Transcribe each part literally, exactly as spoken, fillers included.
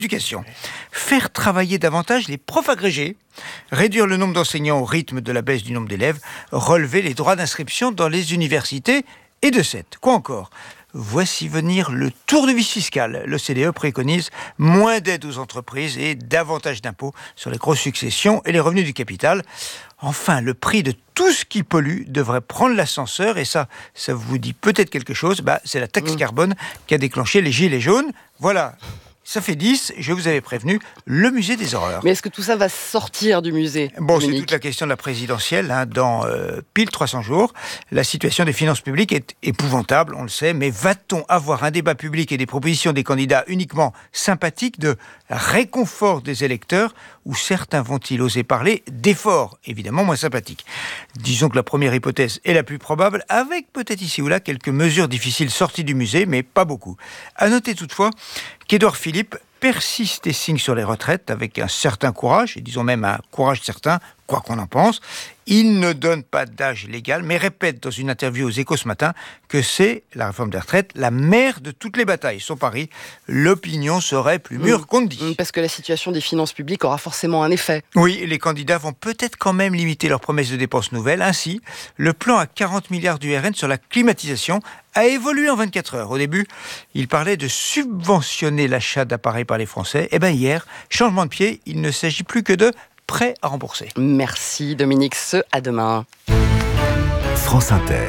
Éducation. Faire travailler davantage les profs agrégés, réduire le nombre d'enseignants au rythme de la baisse du nombre d'élèves, relever les droits d'inscription dans les universités et de cette. Quoi encore ? Voici venir le tour de vis fiscal. L'O C D E préconise moins d'aide aux entreprises et davantage d'impôts sur les grosses successions et les revenus du capital. Enfin, le prix de tout ce qui pollue devrait prendre l'ascenseur, et ça, ça vous dit peut-être quelque chose, bah, c'est la taxe carbone qui a déclenché les gilets jaunes. Voilà. Ça fait dix, je vous avais prévenu, le musée des horreurs. Mais est-ce que tout ça va sortir du musée ? Bon, Dominique ? c'est toute la question de la présidentielle. Hein, dans euh, pile trois cents jours, la situation des finances publiques est épouvantable, on le sait, mais va-t-on avoir un débat public et des propositions des candidats uniquement sympathiques, de réconfort des électeurs, ou certains vont-ils oser parler d'efforts, évidemment moins sympathiques ? Disons que la première hypothèse est la plus probable, avec peut-être ici ou là quelques mesures difficiles sorties du musée, mais pas beaucoup. À noter toutefois qu'Édouard Philippe persiste et signe sur les retraites avec un certain courage, et disons même un courage certain, quoi qu'on en pense. Il ne donne pas d'âge légal, mais répète dans une interview aux Échos ce matin que c'est, la réforme des retraites, la mère de toutes les batailles. Son pari, l'opinion serait plus mûre qu'on ne dit. Parce que la situation des finances publiques aura forcément un effet. Oui, les candidats vont peut-être quand même limiter leurs promesses de dépenses nouvelles. Ainsi, le plan à quarante milliards d'U R N sur la climatisation a évolué en vingt-quatre heures. Au début, il parlait de subventionner l'achat d'appareils par les Français. Eh bien hier, changement de pied, il ne s'agit plus que de prêts à rembourser. Merci Dominique, ce à demain. France Inter.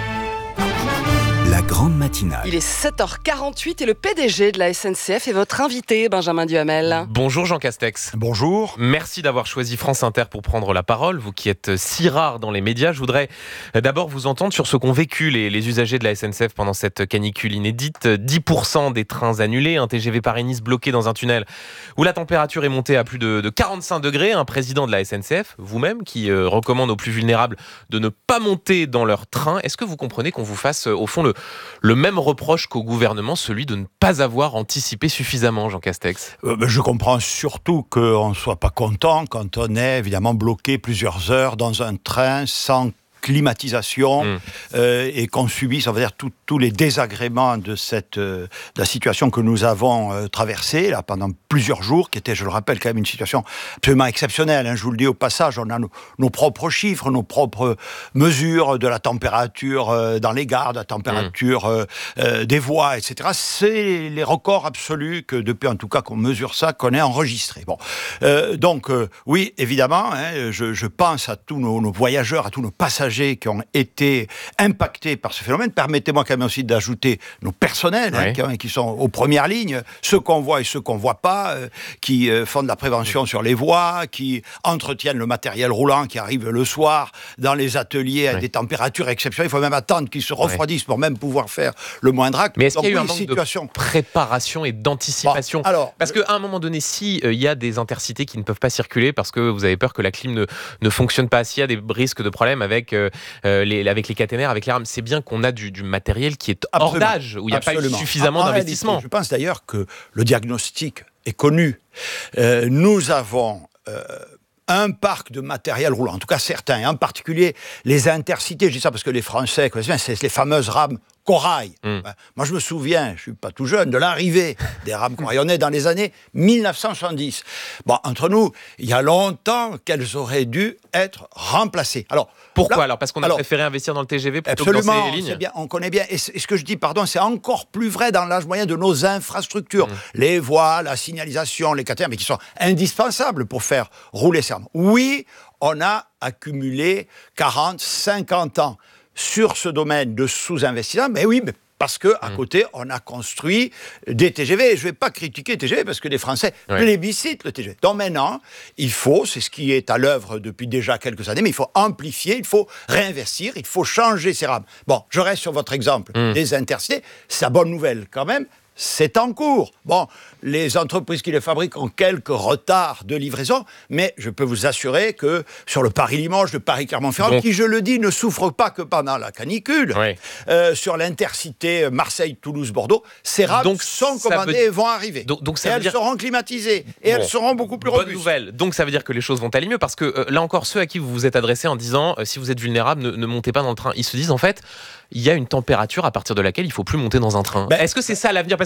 La grande matinale. Il est sept heures quarante-huit et le P D G de la S N C F est votre invité, Benjamin Duhamel. Bonjour Jean Castex. Bonjour. Merci d'avoir choisi France Inter pour prendre la parole, vous qui êtes si rare dans les médias. Je voudrais d'abord vous entendre sur ce qu'ont vécu les, les usagers de la S N C F pendant cette canicule inédite. dix pour cent des trains annulés, un T G V Paris-Nice bloqué dans un tunnel où la température est montée à plus de, de quarante-cinq degrés. Un président de la S N C F, vous-même, qui euh, recommande aux plus vulnérables de ne pas monter dans leur train. Est-ce que vous comprenez qu'on vous fasse, au fond, le Le même reproche qu'au gouvernement, celui de ne pas avoir anticipé suffisamment, Jean Castex? euh, ben, Je comprends surtout qu'on ne soit pas content quand on est évidemment bloqué plusieurs heures dans un train sans climatisation mmh. euh, et qu'on subisse, on va dire, tous les désagréments de, cette, euh, de la situation que nous avons euh, traversée là, pendant plusieurs jours, qui était, je le rappelle, quand même une situation absolument exceptionnelle. Hein, je vous le dis au passage, on a nos, nos propres chiffres, nos propres mesures de la température euh, dans les gares, de la température mmh. euh, euh, des voies, et cetera. C'est les records absolus que, depuis en tout cas qu'on mesure ça, qu'on ait enregistré. Bon. Euh, donc, euh, oui, évidemment, hein, je, je pense à tous nos, nos voyageurs, à tous nos passagers qui ont été impactés par ce phénomène. Permettez-moi quand même aussi d'ajouter nos personnels, oui. hein, qui, qui sont aux premières lignes, ceux qu'on voit et ceux qu'on ne voit pas, euh, qui euh, font de la prévention oui. sur les voies, qui entretiennent le matériel roulant qui arrive le soir dans les ateliers à oui. des températures exceptionnelles. Il faut même attendre qu'ils se refroidissent oui. pour même pouvoir faire le moindre acte. Mais est-ce Donc, qu'il y a eu oui, un manque situation... de préparation et d'anticipation bon, alors, Parce qu'à un moment donné, si euh, il y a des intercités qui ne peuvent pas circuler parce que vous avez peur que la clim ne, ne fonctionne pas, s'il y a des risques de problèmes avec... Euh, Euh, les, avec les caténaires, avec les rames, c'est bien qu'on a du, du matériel qui est hors Absolument. d'âge, où il n'y a Absolument. pas eu suffisamment en, en d'investissement. Réalité, je pense d'ailleurs que le diagnostic est connu. Euh, nous avons euh, un parc de matériel roulant, en tout cas certains, en particulier les intercités, je dis ça parce que les Français, c'est les fameuses rames Corail. Mmh. Moi, je me souviens, je ne suis pas tout jeune, de l'arrivée des rames Corail. On est dans les années mille neuf cent soixante-dix. Bon, entre nous, il y a longtemps qu'elles auraient dû être remplacées. Alors, Pourquoi là, alors Parce qu'on a alors, préféré investir dans le T G V plutôt absolument, que dans ces lignes. C'est bien, on connaît bien. Et ce que je dis, pardon, c'est encore plus vrai dans l'âge moyen de nos infrastructures. Mmh. Les voies, la signalisation, les caténaires, mais qui sont indispensables pour faire rouler ces rames. Oui, on a accumulé quarante, cinquante ans sur ce domaine de sous-investissement, mais oui, mais parce qu'à mmh. côté, on a construit des T G V. Et je ne vais pas critiquer les T G V, parce que les Français oui. plébiscitent le T G V. Donc maintenant, il faut, c'est ce qui est à l'œuvre depuis déjà quelques années, mais il faut amplifier, il faut réinvestir, il faut changer ces rames. Bon, je reste sur votre exemple mmh. des intercités. C'est la bonne nouvelle quand même. C'est en cours. Bon, les entreprises qui les fabriquent ont quelques retards de livraison, mais je peux vous assurer que sur le Paris-Limoges, le Paris-Clermont-Ferrand, donc, qui, je le dis, ne souffre pas que pendant la canicule, oui. euh, sur l'intercité Marseille-Toulouse-Bordeaux, ces rames donc, sont commandées veut... et vont arriver. Donc, donc ça et veut elles dire... seront climatisées, et bon, elles seront beaucoup plus robustes. Bonne nouvelle. Donc ça veut dire que les choses vont aller mieux, parce que euh, là encore, ceux à qui vous vous êtes adressés en disant euh, si vous êtes vulnérable, ne, ne montez pas dans le train, ils se disent en fait, il y a une température à partir de laquelle il ne faut plus monter dans un train. Ben, est-ce que c'est ça l'avenir ? Parce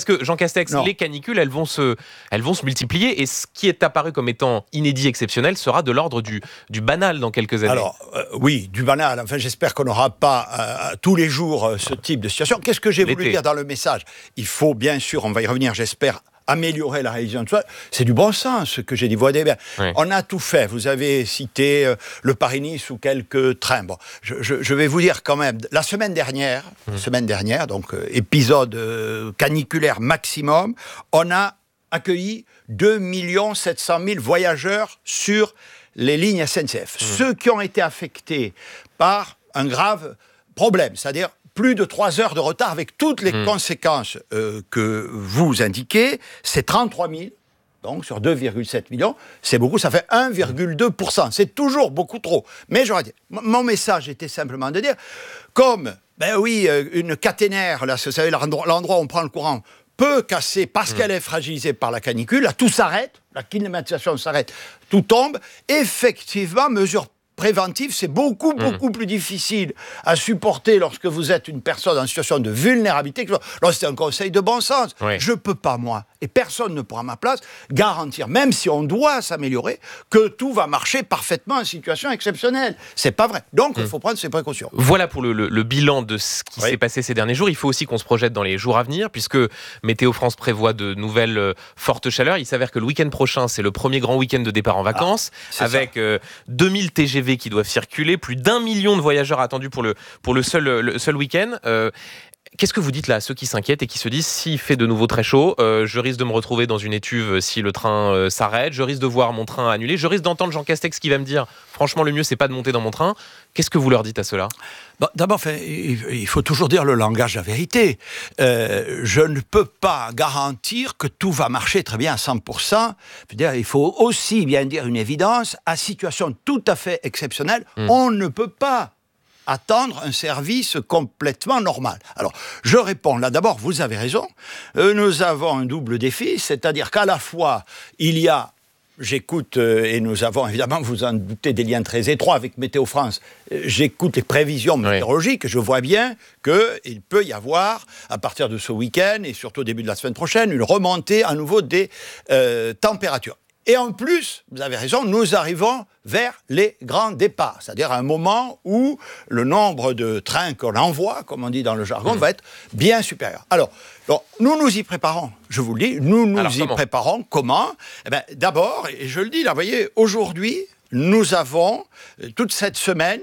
parce que Jean Castex, Non. les canicules, elles vont, se, elles vont se multiplier et ce qui est apparu comme étant inédit, exceptionnel, sera de l'ordre du, du banal dans quelques années. Alors, euh, oui, du banal. Enfin, j'espère qu'on n'aura pas euh, tous les jours euh, ce type de situation. Qu'est-ce que j'ai voulu L'été. dire dans le message ? Il faut bien sûr, on va y revenir, j'espère, améliorer la réalisation de soi. C'est du bon sens, ce que j'ai dit. Vous voyez bien, Oui. on a tout fait. Vous avez cité euh, le Paris-Nice ou quelques trains. Bon, je, je- je vais vous dire quand même, la semaine dernière, Mmh. semaine dernière, donc euh, épisode euh, caniculaire maximum, on a accueilli deux millions sept cent mille voyageurs sur les lignes S N C F. Mmh. Ceux qui ont été affectés par un grave problème, c'est-à-dire plus de trois heures de retard avec toutes les Mmh. conséquences euh, que vous indiquez, c'est trente-trois mille. Donc, sur deux virgule sept millions, c'est beaucoup, ça fait un virgule deux pour cent. C'est toujours beaucoup trop. Mais j'aurais dit, m- mon message était simplement de dire, comme, ben oui, euh, une caténaire, là, vous savez, l'endroit l'endroit où on prend le courant, peut casser parce qu'elle est fragilisée par la canicule, là, tout s'arrête, la climatisation s'arrête, tout tombe. Effectivement, mesure préventive, c'est beaucoup, beaucoup plus difficile à supporter lorsque vous êtes une personne en situation de vulnérabilité. Là, c'est un conseil de bon sens. Oui. Je ne peux pas, moi, et personne ne pourra à ma place, garantir, même si on doit s'améliorer, que tout va marcher parfaitement en situation exceptionnelle. C'est pas vrai. Donc, il faut prendre ses précautions. Voilà pour le, le- le bilan de ce qui Oui. s'est passé ces derniers jours. Il faut aussi qu'on se projette dans les jours à venir, puisque Météo France prévoit de nouvelles euh, fortes chaleurs. Il s'avère que le week-end prochain, c'est le premier grand week-end de départ en vacances, c'est avec euh, deux mille T G V qui doivent circuler, plus d'un million de voyageurs attendus pour le, pour le seul, le seul week-end. Euh, Qu'est-ce que vous dites là à ceux qui s'inquiètent et qui se disent, s'il fait de nouveau très chaud, euh, je risque de me retrouver dans une étuve si le train euh, s'arrête, je risque de voir mon train annulé, je risque d'entendre Jean Castex qui va me dire, franchement le mieux c'est pas de monter dans mon train. Qu'est-ce que vous leur dites à ceux-là ? Bon, d'abord, enfin, il il faut toujours dire le langage de la vérité. Euh, je ne peux pas garantir que tout va marcher très bien à cent pour cent. Je veux dire, il faut aussi bien dire une évidence. À situation tout à fait exceptionnelle, Mm. on ne peut pas attendre un service complètement normal. Alors, je réponds là d'abord, vous avez raison, euh, nous avons un double défi, c'est-à-dire qu'à la fois, il y a J'écoute, euh, et nous avons évidemment, vous en doutez, des liens très étroits avec Météo France. Euh, J'écoute les prévisions météorologiques, je vois bien qu'il peut y avoir, à partir de ce week-end, et surtout au début de la semaine prochaine, une remontée à nouveau des euh, températures. Et en plus, vous avez raison, nous arrivons vers les grands départs, c'est-à-dire à un moment où le nombre de trains qu'on envoie, comme on dit dans le jargon, mmh. va être bien supérieur. Alors, donc, nous nous y préparons, je vous le dis, nous nous Alors, y comment préparons. Comment ? Eh bien, d'abord, et je le dis là, vous voyez, aujourd'hui, nous avons, euh, toute cette semaine,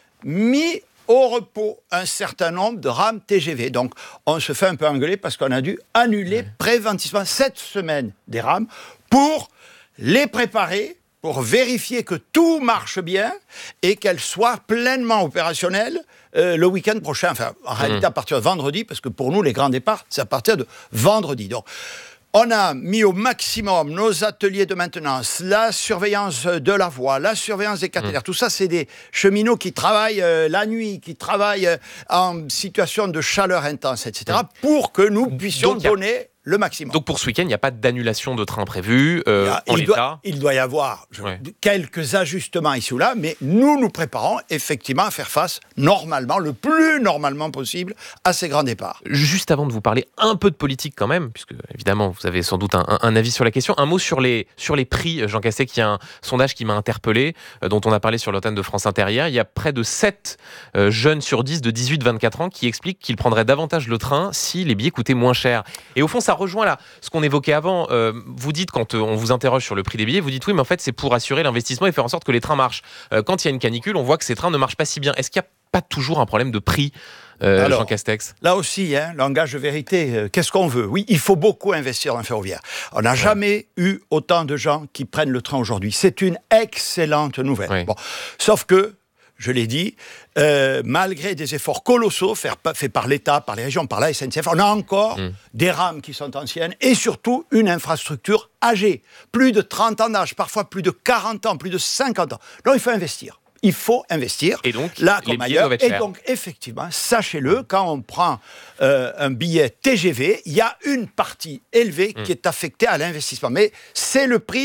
mis au repos un certain nombre de rames T G V. Donc, on se fait un peu engueuler parce qu'on a dû annuler ouais. préventivement cette semaine des rames pour les préparer, pour vérifier que tout marche bien et qu'elles soient pleinement opérationnelles euh, le week-end prochain. Enfin, en mmh. réalité, à partir de vendredi, parce que pour nous, les grands départs, c'est à partir de vendredi. Donc, on a mis au maximum nos ateliers de maintenance, la surveillance de la voie, la surveillance des caténaires. Mmh. Tout ça, c'est des cheminots qui travaillent euh, la nuit, qui travaillent euh, en situation de chaleur intense, et cetera, mmh. pour que nous puissions Donc, donner le maximum. Donc pour ce week-end, il n'y a pas d'annulation de train prévue euh, a, en il l'état doit, Il doit y avoir je, ouais. quelques ajustements ici ou là, mais nous nous préparons effectivement à faire face normalement, le plus normalement possible, à ces grands départs. Juste avant de vous parler un peu de politique quand même, puisque évidemment vous avez sans doute un, un, un avis sur la question, un mot sur les, sur les prix. Jean Castex, il y a un sondage qui m'a interpellé, euh, dont on a parlé sur l'antenne de France Inter hier. Il y a près de sept euh, jeunes sur dix de dix-huit à vingt-quatre ans qui expliquent qu'ils prendraient davantage le train si les billets coûtaient moins cher. Et au fond, ça rejoint là ce qu'on évoquait avant. Euh, vous dites, quand euh, on vous interroge sur le prix des billets, vous dites oui, mais en fait, c'est pour assurer l'investissement et faire en sorte que les trains marchent. Euh, quand il y a une canicule, on voit que ces trains ne marchent pas si bien. Est-ce qu'il n'y a pas toujours un problème de prix, euh, Alors, Jean Castex ? Là aussi, hein, langage de vérité, euh, qu'est-ce qu'on veut ? Oui, il faut beaucoup investir dans le ferroviaire. On n'a ouais. jamais eu autant de gens qui prennent le train aujourd'hui. C'est une excellente nouvelle. Ouais. Bon, sauf que, je l'ai dit, euh, malgré des efforts colossaux faits fait par l'État, par les régions, par la S N C F, on a encore mmh. des rames qui sont anciennes et surtout une infrastructure âgée. Plus de trente ans d'âge, parfois plus de quarante ans, plus de cinquante ans. Donc il faut investir. Il faut investir, et donc, là comme ailleurs. Et donc, effectivement, sachez-le, quand on prend euh, un billet T G V, il y a une partie élevée mmh. qui est affectée à l'investissement. Mais c'est le prix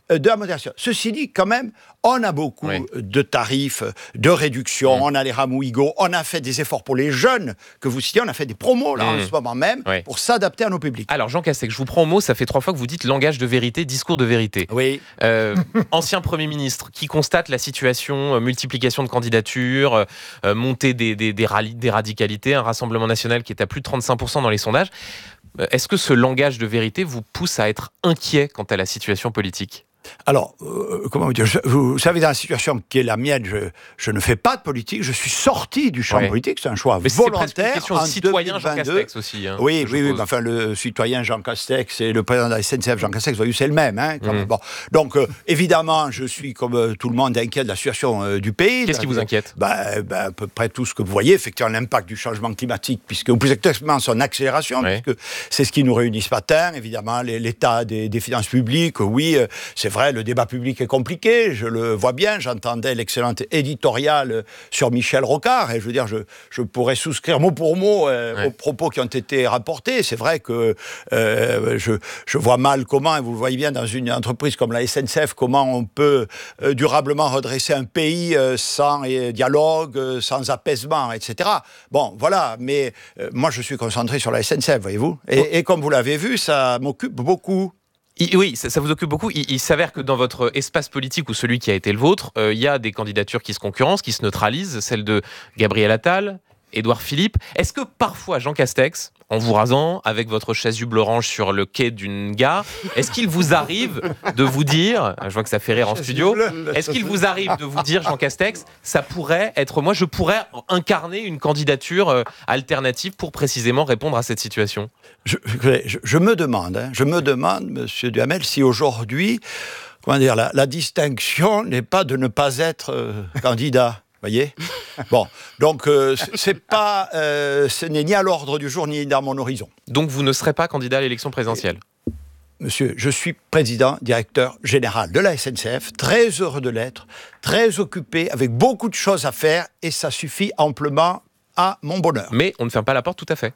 de la modération. Ceci dit, quand même, on a beaucoup oui. de tarifs, de réductions, mmh. on a les Ramouigo, on a fait des efforts pour les jeunes que vous citez, on a fait des promos là mmh. en ce moment même oui. pour s'adapter à nos publics. Alors Jean Castex, je vous prends au mot, ça fait trois fois que vous dites langage de vérité, discours de vérité. Oui. Euh, ancien Premier ministre qui constate la situation, euh, multiplication de candidatures, euh, montée des, des, des, ralli- des radicalités, un Rassemblement national qui est à plus de trente-cinq pour cent dans les sondages. Euh, est-ce que ce langage de vérité vous pousse à être inquiet quant à la situation politique ? Alors, euh, comment vous dire, je, vous savez, dans la situation qui est la mienne, je, je ne fais pas de politique, je suis sorti du champ ouais. politique, c'est un choix mais volontaire. C'est une question de citoyen Jean Castex aussi. Hein, oui, oui, oui, mais enfin, le citoyen Jean Castex et le président de la S N C F Jean Castex, voyez, c'est le même. Hein, mmh. bon. Donc, euh, évidemment, je suis, comme euh, tout le monde, inquiet de la situation euh, du pays. Qu'est-ce qui vous inquiète ? ben, ben, à peu près tout ce que vous voyez, effectivement, l'impact du changement climatique, puisque, ou plus exactement son accélération, ouais. puisque c'est ce qui nous réunit ce matin, évidemment, les, l'état des, des finances publiques, oui, euh, c'est vrai, le débat public est compliqué, je le vois bien, j'entendais l'excellente éditoriale sur Michel Rocard, et je veux dire, je, je pourrais souscrire mot pour mot euh, ouais. aux propos qui ont été rapportés. C'est vrai que euh, je, je vois mal comment, et vous le voyez bien dans une entreprise comme la S N C F, comment on peut euh, durablement redresser un pays euh, sans euh, dialogue, euh, sans apaisement, et cetera. Bon, voilà, mais euh, moi je suis concentré sur la S N C F, voyez-vous, et, oh. et comme vous l'avez vu, ça m'occupe beaucoup. Il, oui, ça, ça vous occupe beaucoup. Il, il s'avère que dans votre espace politique ou celui qui a été le vôtre, euh, il y a des candidatures qui se concurrencent, qui se neutralisent, celle de Gabriel Attal, Édouard Philippe. Est-ce que parfois, Jean Castex, en vous rasant avec votre chasuble orange sur le quai d'une gare, est-ce qu'il vous arrive de vous dire, je vois que ça fait rire en studio, est-ce qu'il vous arrive de vous dire, Jean Castex, ça pourrait être moi, je pourrais incarner une candidature euh, alternative pour précisément répondre à cette situation ? Je, je, je me demande, hein, je me demande, Monsieur Duhamel, si aujourd'hui, comment dire, la, la distinction n'est pas de ne pas être euh, candidat. Voyez ? Bon, donc euh, c'est pas, euh, ce n'est ni à l'ordre du jour ni dans mon horizon. Donc vous ne serez pas candidat à l'élection présidentielle ? Monsieur, je suis président, directeur général de la S N C F, très heureux de l'être, très occupé, avec beaucoup de choses à faire, et ça suffit amplement à mon bonheur. Mais on ne ferme pas la porte tout à fait.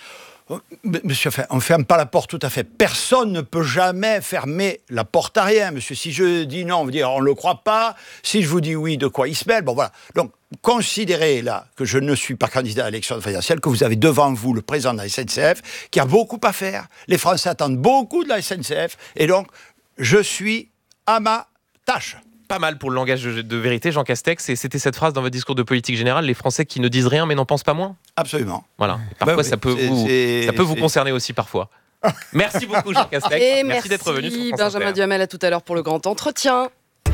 Monsieur, on ne ferme pas la porte tout à fait. Personne ne peut jamais fermer la porte à rien, monsieur. Si je dis non, on veut dire on ne le croit pas. Si je vous dis oui, de quoi il se mêle ? Bon, voilà. Donc, considérez là que je ne suis pas candidat à l'élection présidentielle, que vous avez devant vous le président de la S N C F, qui a beaucoup à faire. Les Français attendent beaucoup de la S N C F. Et donc, je suis à ma tâche. Pas mal pour le langage de vérité, Jean Castex. Et c'était cette phrase dans votre discours de politique générale, les Français qui ne disent rien mais n'en pensent pas moins ? Absolument. Voilà. Parfois, bah oui, ça peut, c'est, vous, c'est, ça peut vous concerner aussi parfois. Merci beaucoup, Jean Castex. Et merci, merci d'être venu sur France Benjamin Inter. Duhamel, à tout à l'heure pour le grand entretien.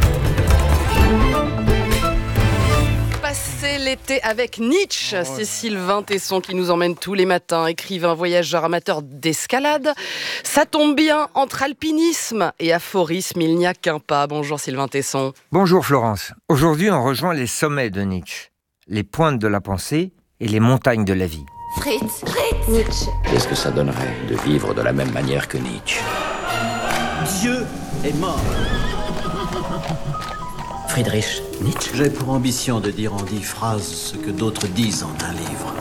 Passer l'été avec Nietzsche, oh, Cécile Vintesson qui nous emmène tous les matins, écrivain, voyageur, amateur d'escalade. Ça tombe bien, entre alpinisme et aphorisme, il n'y a qu'un pas. Bonjour Sylvain Tesson. Bonjour Florence. Aujourd'hui, on rejoint les sommets de Nietzsche, les pointes de la pensée et les montagnes de la vie. Fritz, Fritz, Nietzsche. Qu'est-ce que ça donnerait de vivre de la même manière que Nietzsche ? Dieu est mort. Friedrich Nietzsche. J'ai pour ambition de dire en dix phrases ce que d'autres disent en un livre.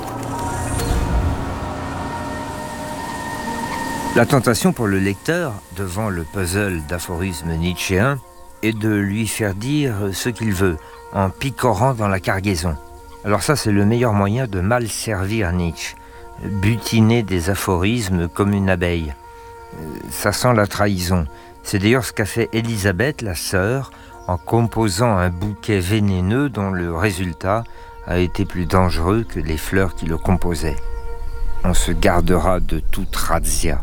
La tentation pour le lecteur, devant le puzzle d'aphorismes nietzschéens, est de lui faire dire ce qu'il veut, en picorant dans la cargaison. Alors ça, c'est le meilleur moyen de mal servir Nietzsche. Butiner des aphorismes comme une abeille. Ça sent la trahison. C'est d'ailleurs ce qu'a fait Élisabeth, la sœur, en composant un bouquet vénéneux dont le résultat a été plus dangereux que les fleurs qui le composaient. On se gardera de toute razzia.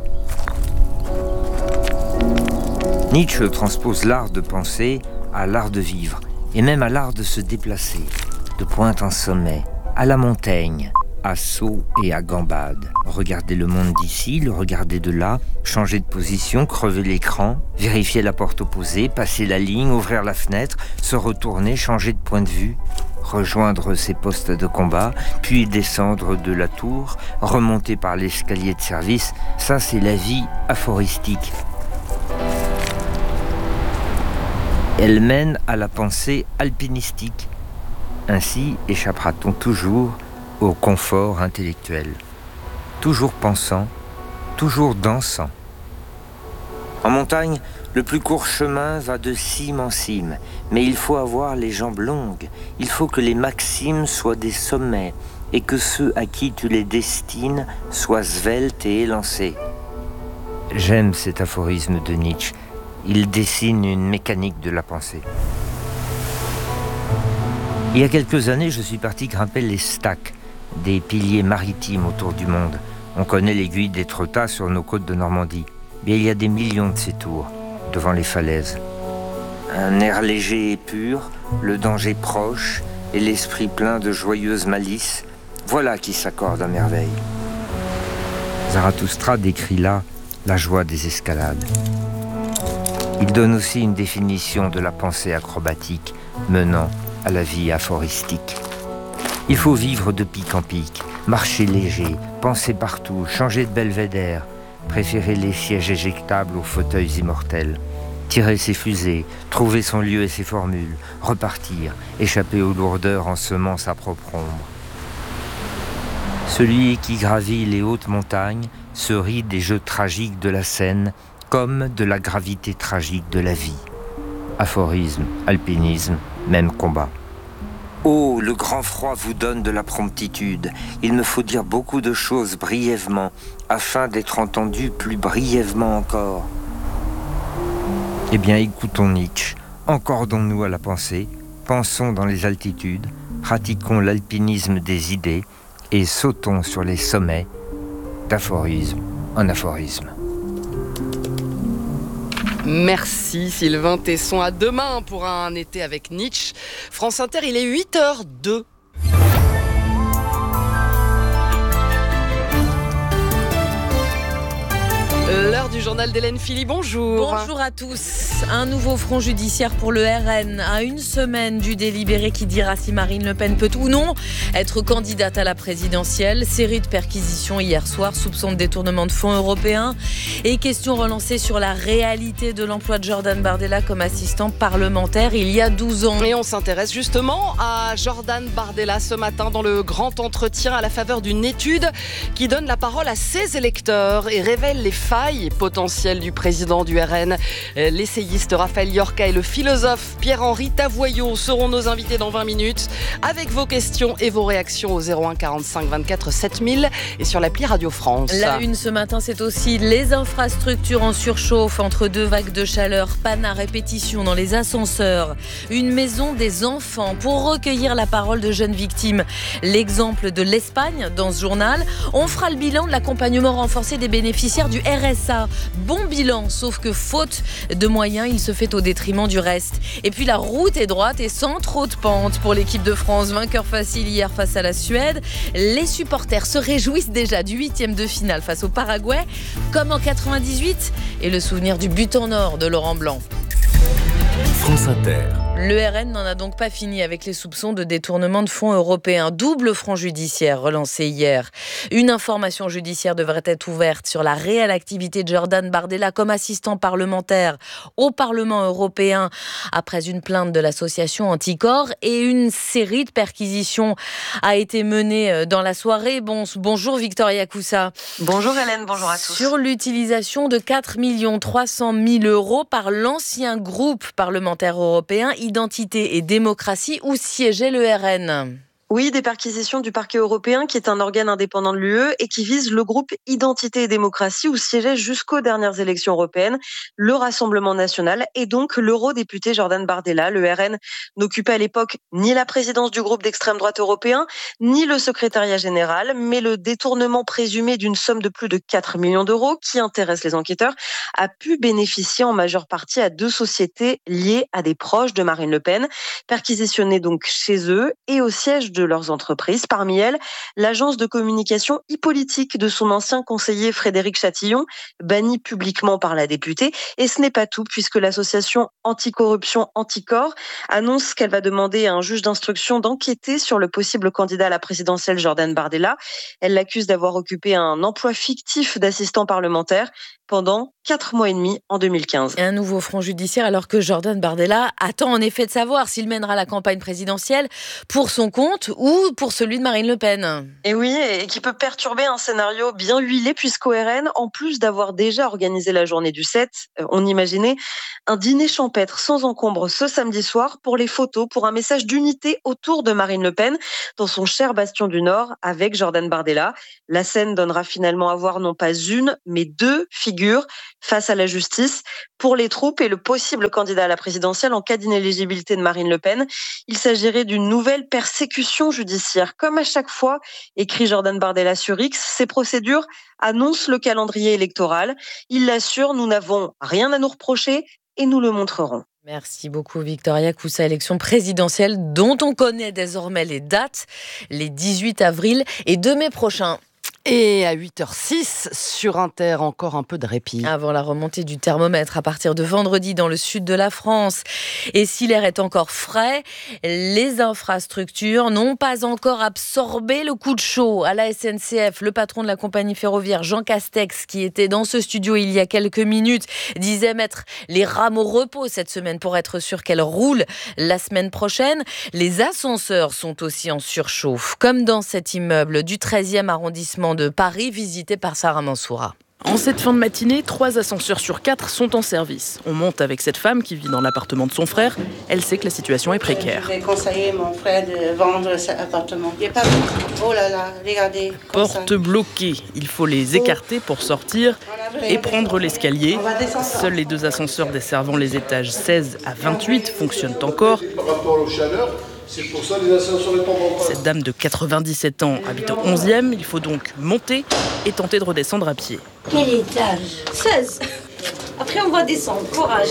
Nietzsche transpose l'art de penser à l'art de vivre, et même à l'art de se déplacer, de pointe en sommet, à la montagne, à saut et à gambade. Regarder le monde d'ici, le regarder de là, changer de position, crever l'écran, vérifier la porte opposée, passer la ligne, ouvrir la fenêtre, se retourner, changer de point de vue, rejoindre ses postes de combat, puis descendre de la tour, remonter par l'escalier de service. Ça, c'est la vie aphoristique. Elle mène à la pensée alpinistique. Ainsi échappera-t-on toujours au confort intellectuel. Toujours pensant, toujours dansant. En montagne, le plus court chemin va de cime en cime, mais il faut avoir les jambes longues. Il faut que les maximes soient des sommets et que ceux à qui tu les destines soient sveltes et élancés. J'aime cet aphorisme de Nietzsche. Il dessine une mécanique de la pensée. Il y a quelques années, je suis parti grimper les stacks, des piliers maritimes autour du monde. On connaît l'aiguille d'Étretat sur nos côtes de Normandie. Bien, il y a des millions de ces tours, devant les falaises. Un air léger et pur, le danger proche et l'esprit plein de joyeuse malice, voilà qui s'accorde à merveille. Zarathustra décrit là la joie des escalades. Il donne aussi une définition de la pensée acrobatique menant à la vie aphoristique. Il faut vivre de pic en pic, marcher léger, penser partout, changer de belvédère, préférer les sièges éjectables aux fauteuils immortels, tirer ses fusées, trouver son lieu et ses formules, repartir, échapper aux lourdeurs en semant sa propre ombre. Celui qui gravit les hautes montagnes se rit des jeux tragiques de la scène comme de la gravité tragique de la vie. Aphorisme, alpinisme, même combat. Oh, le grand froid vous donne de la promptitude. Il me faut dire beaucoup de choses brièvement, afin d'être entendu plus brièvement encore. Eh bien, écoutons Nietzsche, encordons-nous à la pensée, pensons dans les altitudes, pratiquons l'alpinisme des idées et sautons sur les sommets, d'aphorisme en aphorisme. Merci Sylvain Tesson. À demain pour un été avec Nietzsche. France Inter, il est huit heures deux. L'heure du journal d'Hélène Philly, bonjour. Bonjour à tous. Un nouveau front judiciaire pour le R N à une semaine du délibéré qui dira si Marine Le Pen peut ou non être candidate à la présidentielle. Série de perquisitions hier soir, soupçon de détournement de fonds européens et questions relancées sur la réalité de l'emploi de Jordan Bardella comme assistant parlementaire il y a douze ans. Et on s'intéresse justement à Jordan Bardella ce matin dans le grand entretien à la faveur d'une étude qui donne la parole à ses électeurs et révèle les failles potentielles du président du R N. L'essayiste Raphaël Yorka et le philosophe Pierre-Henri Tavoyot seront nos invités dans vingt minutes avec vos questions et vos réactions au zéro un quarante-cinq vingt-quatre sept mille et sur l'appli Radio France. La une ce matin, c'est aussi les infrastructures en surchauffe entre deux vagues de chaleur, panne à répétition dans les ascenseurs, une maison des enfants pour recueillir la parole de jeunes victimes. L'exemple de l'Espagne dans ce journal. On fera le bilan de l'accompagnement renforcé des bénéficiaires du R S A. Bon bilan, sauf que faute de moyens, il se fait au détriment du reste. Et puis la route est droite et sans trop de pente pour l'équipe de France. Vainqueur facile hier face à la Suède. Les supporters se réjouissent déjà du huitième de finale face au Paraguay, comme en quatre-vingt-dix-huit, et le souvenir du but en or de Laurent Blanc. France Inter. Le R N n'en a donc pas fini avec les soupçons de détournement de fonds européens. Double front judiciaire relancé hier. Une information judiciaire devrait être ouverte sur la réelle activité de Jordan Bardella comme assistant parlementaire au Parlement européen après une plainte de l'association Anticor, et une série de perquisitions a été menée dans la soirée. Bon, bonjour Victoria Coussa. Bonjour Hélène, bonjour à tous. Sur l'utilisation de quatre millions trois cent mille euros par l'ancien groupe parlementaire européen Identité et démocratie où siégeait le R N. Oui, des perquisitions du parquet européen qui est un organe indépendant de l'U E et qui vise le groupe Identité et démocratie où siégeait jusqu'aux dernières élections européennes le Rassemblement national et donc l'eurodéputé Jordan Bardella. Le R N n'occupait à l'époque ni la présidence du groupe d'extrême droite européen, ni le secrétariat général, mais le détournement présumé d'une somme de plus de quatre millions d'euros qui intéresse les enquêteurs a pu bénéficier en majeure partie à deux sociétés liées à des proches de Marine Le Pen, perquisitionnées donc chez eux et au siège de leurs entreprises. Parmi elles, l'agence de communication e-politique de son ancien conseiller Frédéric Chatillon, banni publiquement par la députée. Et ce n'est pas tout, puisque l'association anticorruption Anticor annonce qu'elle va demander à un juge d'instruction d'enquêter sur le possible candidat à la présidentielle Jordan Bardella. Elle l'accuse d'avoir occupé un emploi fictif d'assistant parlementaire pendant quatre mois et demi en deux mille quinze. Un nouveau front judiciaire alors que Jordan Bardella attend en effet de savoir s'il mènera la campagne présidentielle pour son compte vote ou pour celui de Marine Le Pen. Et oui, et qui peut perturber un scénario bien huilé puisqu'O R N, en plus d'avoir déjà organisé la journée du sept, on imaginait un dîner champêtre sans encombre ce samedi soir pour les photos, pour un message d'unité autour de Marine Le Pen dans son cher bastion du Nord avec Jordan Bardella. La scène donnera finalement à voir non pas une, mais deux figures face à la justice pour les troupes et le possible candidat à la présidentielle en cas d'inéligibilité de Marine Le Pen. Il s'agirait d'une nouvelle persécution judiciaire. Comme à chaque fois, écrit Jordan Bardella sur X, ces procédures annoncent le calendrier électoral. Il l'assure, nous n'avons rien à nous reprocher et nous le montrerons. Merci beaucoup Victoria Coussa, élection présidentielle dont on connaît désormais les dates, les dix-huit avril et deux mai prochains. Et à huit heures six, sur Inter, encore un peu de répit. Avant la remontée du thermomètre à partir de vendredi dans le sud de la France. Et si l'air est encore frais, les infrastructures n'ont pas encore absorbé le coup de chaud. À la S N C F, le patron de la compagnie ferroviaire, Jean Castex, qui était dans ce studio il y a quelques minutes, disait mettre les rames au repos cette semaine pour être sûr qu'elles roulent la semaine prochaine. Les ascenseurs sont aussi en surchauffe, comme dans cet immeuble du treizième arrondissement de Paris, visité par Sarah Mansoura. En cette fin de matinée, trois ascenseurs sur quatre sont en service. On monte avec cette femme qui vit dans l'appartement de son frère. Elle sait que la situation est précaire. J'ai conseillé mon frère de vendre cet appartement. Il n'y a pas beaucoup. Oh là là, regardez. Porte bloquée. Il faut les écarter pour sortir et prendre l'escalier. Seuls les deux ascenseurs desservant les étages seize à vingt-huit fonctionnent encore. Par rapport aux chaleurs, c'est pour ça que les ascenseurs ne tombent pas. Cette dame de quatre-vingt-dix-sept ans habite au onzième. Il faut donc monter et tenter de redescendre à pied. Quel étage ? seize. Après, on va descendre. Courage.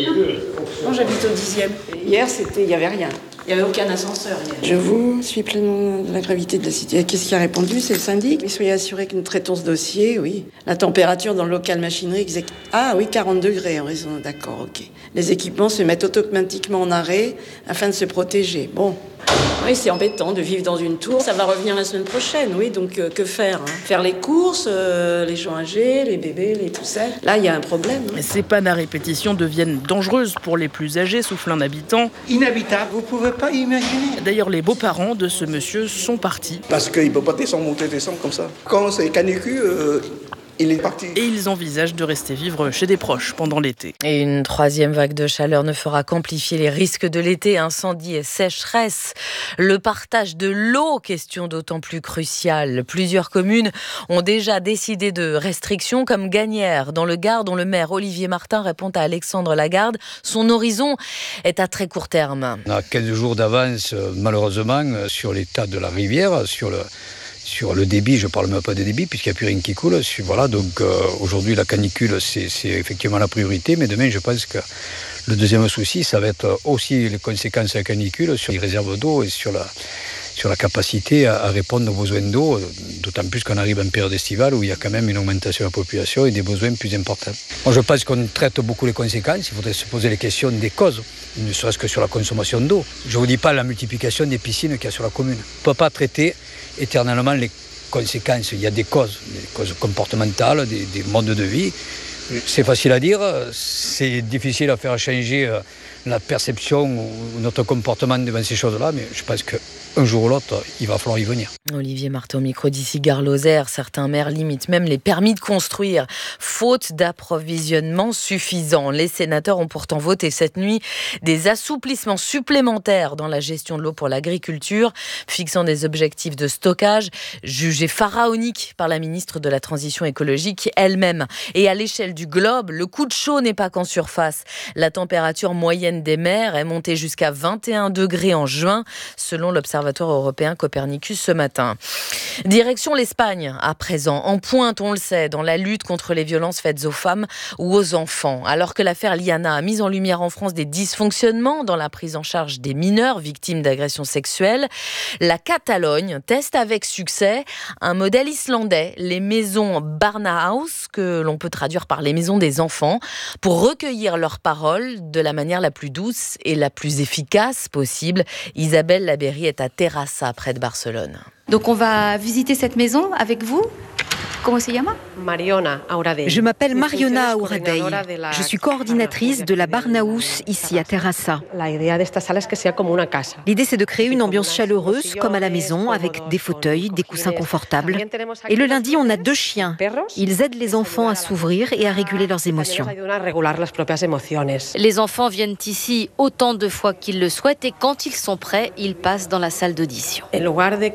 Moi, j'habite au dixième. Hier, c'était, il n'y avait rien. Il n'y avait aucun ascenseur hier. Je vous suis pleinement de la gravité de la situation. Qu'est-ce qui a répondu ? C'est le syndic. Mais soyez assurés que nous traitons ce dossier, oui. La température dans le local machinerie, exact... ah oui, quarante degrés en raison. D'accord, ok. Les équipements se mettent automatiquement en arrêt afin de se protéger. Bon. Oui, c'est embêtant de vivre dans une tour. Ça va revenir la semaine prochaine, oui. Donc, euh, que faire hein ? Faire les courses, euh, les gens âgés, les bébés, les tout ça. Là, il y a un problème. Hein. Ces pannes à répétition deviennent dangereuses pour les plus âgés, souffle un habitant. Inhabitable, vous pouvez pas imaginer. D'ailleurs, les beaux-parents de ce monsieur sont partis. Parce qu'il ne peut pas descendre, monter, descendre comme ça. Quand c'est canicule... Euh Il est parti. Et ils envisagent de rester vivre chez des proches pendant l'été. Et une troisième vague de chaleur ne fera qu'amplifier les risques de l'été, incendie et sécheresse. Le partage de l'eau, question d'autant plus cruciale. Plusieurs communes ont déjà décidé de restrictions comme Gagnères, dans le Gard, dont le maire Olivier Martin répond à Alexandre Lagarde. Son horizon est à très court terme. On a quinze jours d'avance, malheureusement, sur l'état de la rivière, sur le... Sur le débit, je ne parle même pas de débit puisqu'il n'y a plus rien qui coule. Voilà, donc euh, aujourd'hui la canicule c'est, c'est effectivement la priorité, mais demain je pense que le deuxième souci ça va être aussi les conséquences de la canicule sur les réserves d'eau et sur la, sur la capacité à, à répondre aux besoins d'eau, d'autant plus qu'on arrive en période estivale où il y a quand même une augmentation de la population et des besoins plus importants. Moi je pense qu'on traite beaucoup les conséquences, il faudrait se poser les questions des causes, ne serait-ce que sur la consommation d'eau. Je ne vous dis pas la multiplication des piscines qu'il y a sur la commune. On ne peut pas traiter éternellement les conséquences. Il y a des causes, des causes comportementales, des, des modes de vie. C'est facile à dire, c'est difficile à faire changer la perception ou notre comportement devant ces choses-là, mais je pense qu'un jour ou l'autre, il va falloir y venir. Olivier Martin au micro d'ici Gare-Lozère. Certains maires limitent même les permis de construire, faute d'approvisionnement suffisant. Les sénateurs ont pourtant voté cette nuit des assouplissements supplémentaires dans la gestion de l'eau pour l'agriculture, fixant des objectifs de stockage jugés pharaoniques par la ministre de la Transition écologique elle-même. Et à l'échelle du globe, le coup de chaud n'est pas qu'en surface. La température moyenne des mers est montée jusqu'à vingt et un degrés en juin, selon l'Observatoire européen Copernicus ce matin. Direction l'Espagne, à présent, en pointe, on le sait, dans la lutte contre les violences faites aux femmes ou aux enfants. Alors que l'affaire Liana a mis en lumière en France des dysfonctionnements dans la prise en charge des mineurs victimes d'agressions sexuelles, la Catalogne teste avec succès un modèle islandais, les maisons Barnahaus, que l'on peut traduire par les maisons des enfants, pour recueillir leurs paroles de la manière la plus douce et la plus efficace possible. Isabelle Labéry est à Terrassa, près de Barcelone. Donc on va visiter cette maison avec vous ? ¿Cómo se llama? Je m'appelle Mariona Auradei. Je suis coordinatrice de la Barnahus ici à Terrassa. L'idée, c'est de créer une ambiance chaleureuse comme à la maison avec des fauteuils, des coussins confortables. Et le lundi, on a deux chiens. Ils aident les enfants à s'ouvrir et à réguler leurs émotions. Les enfants viennent ici autant de fois qu'ils le souhaitent et quand ils sont prêts, ils passent dans la salle d'audition. Au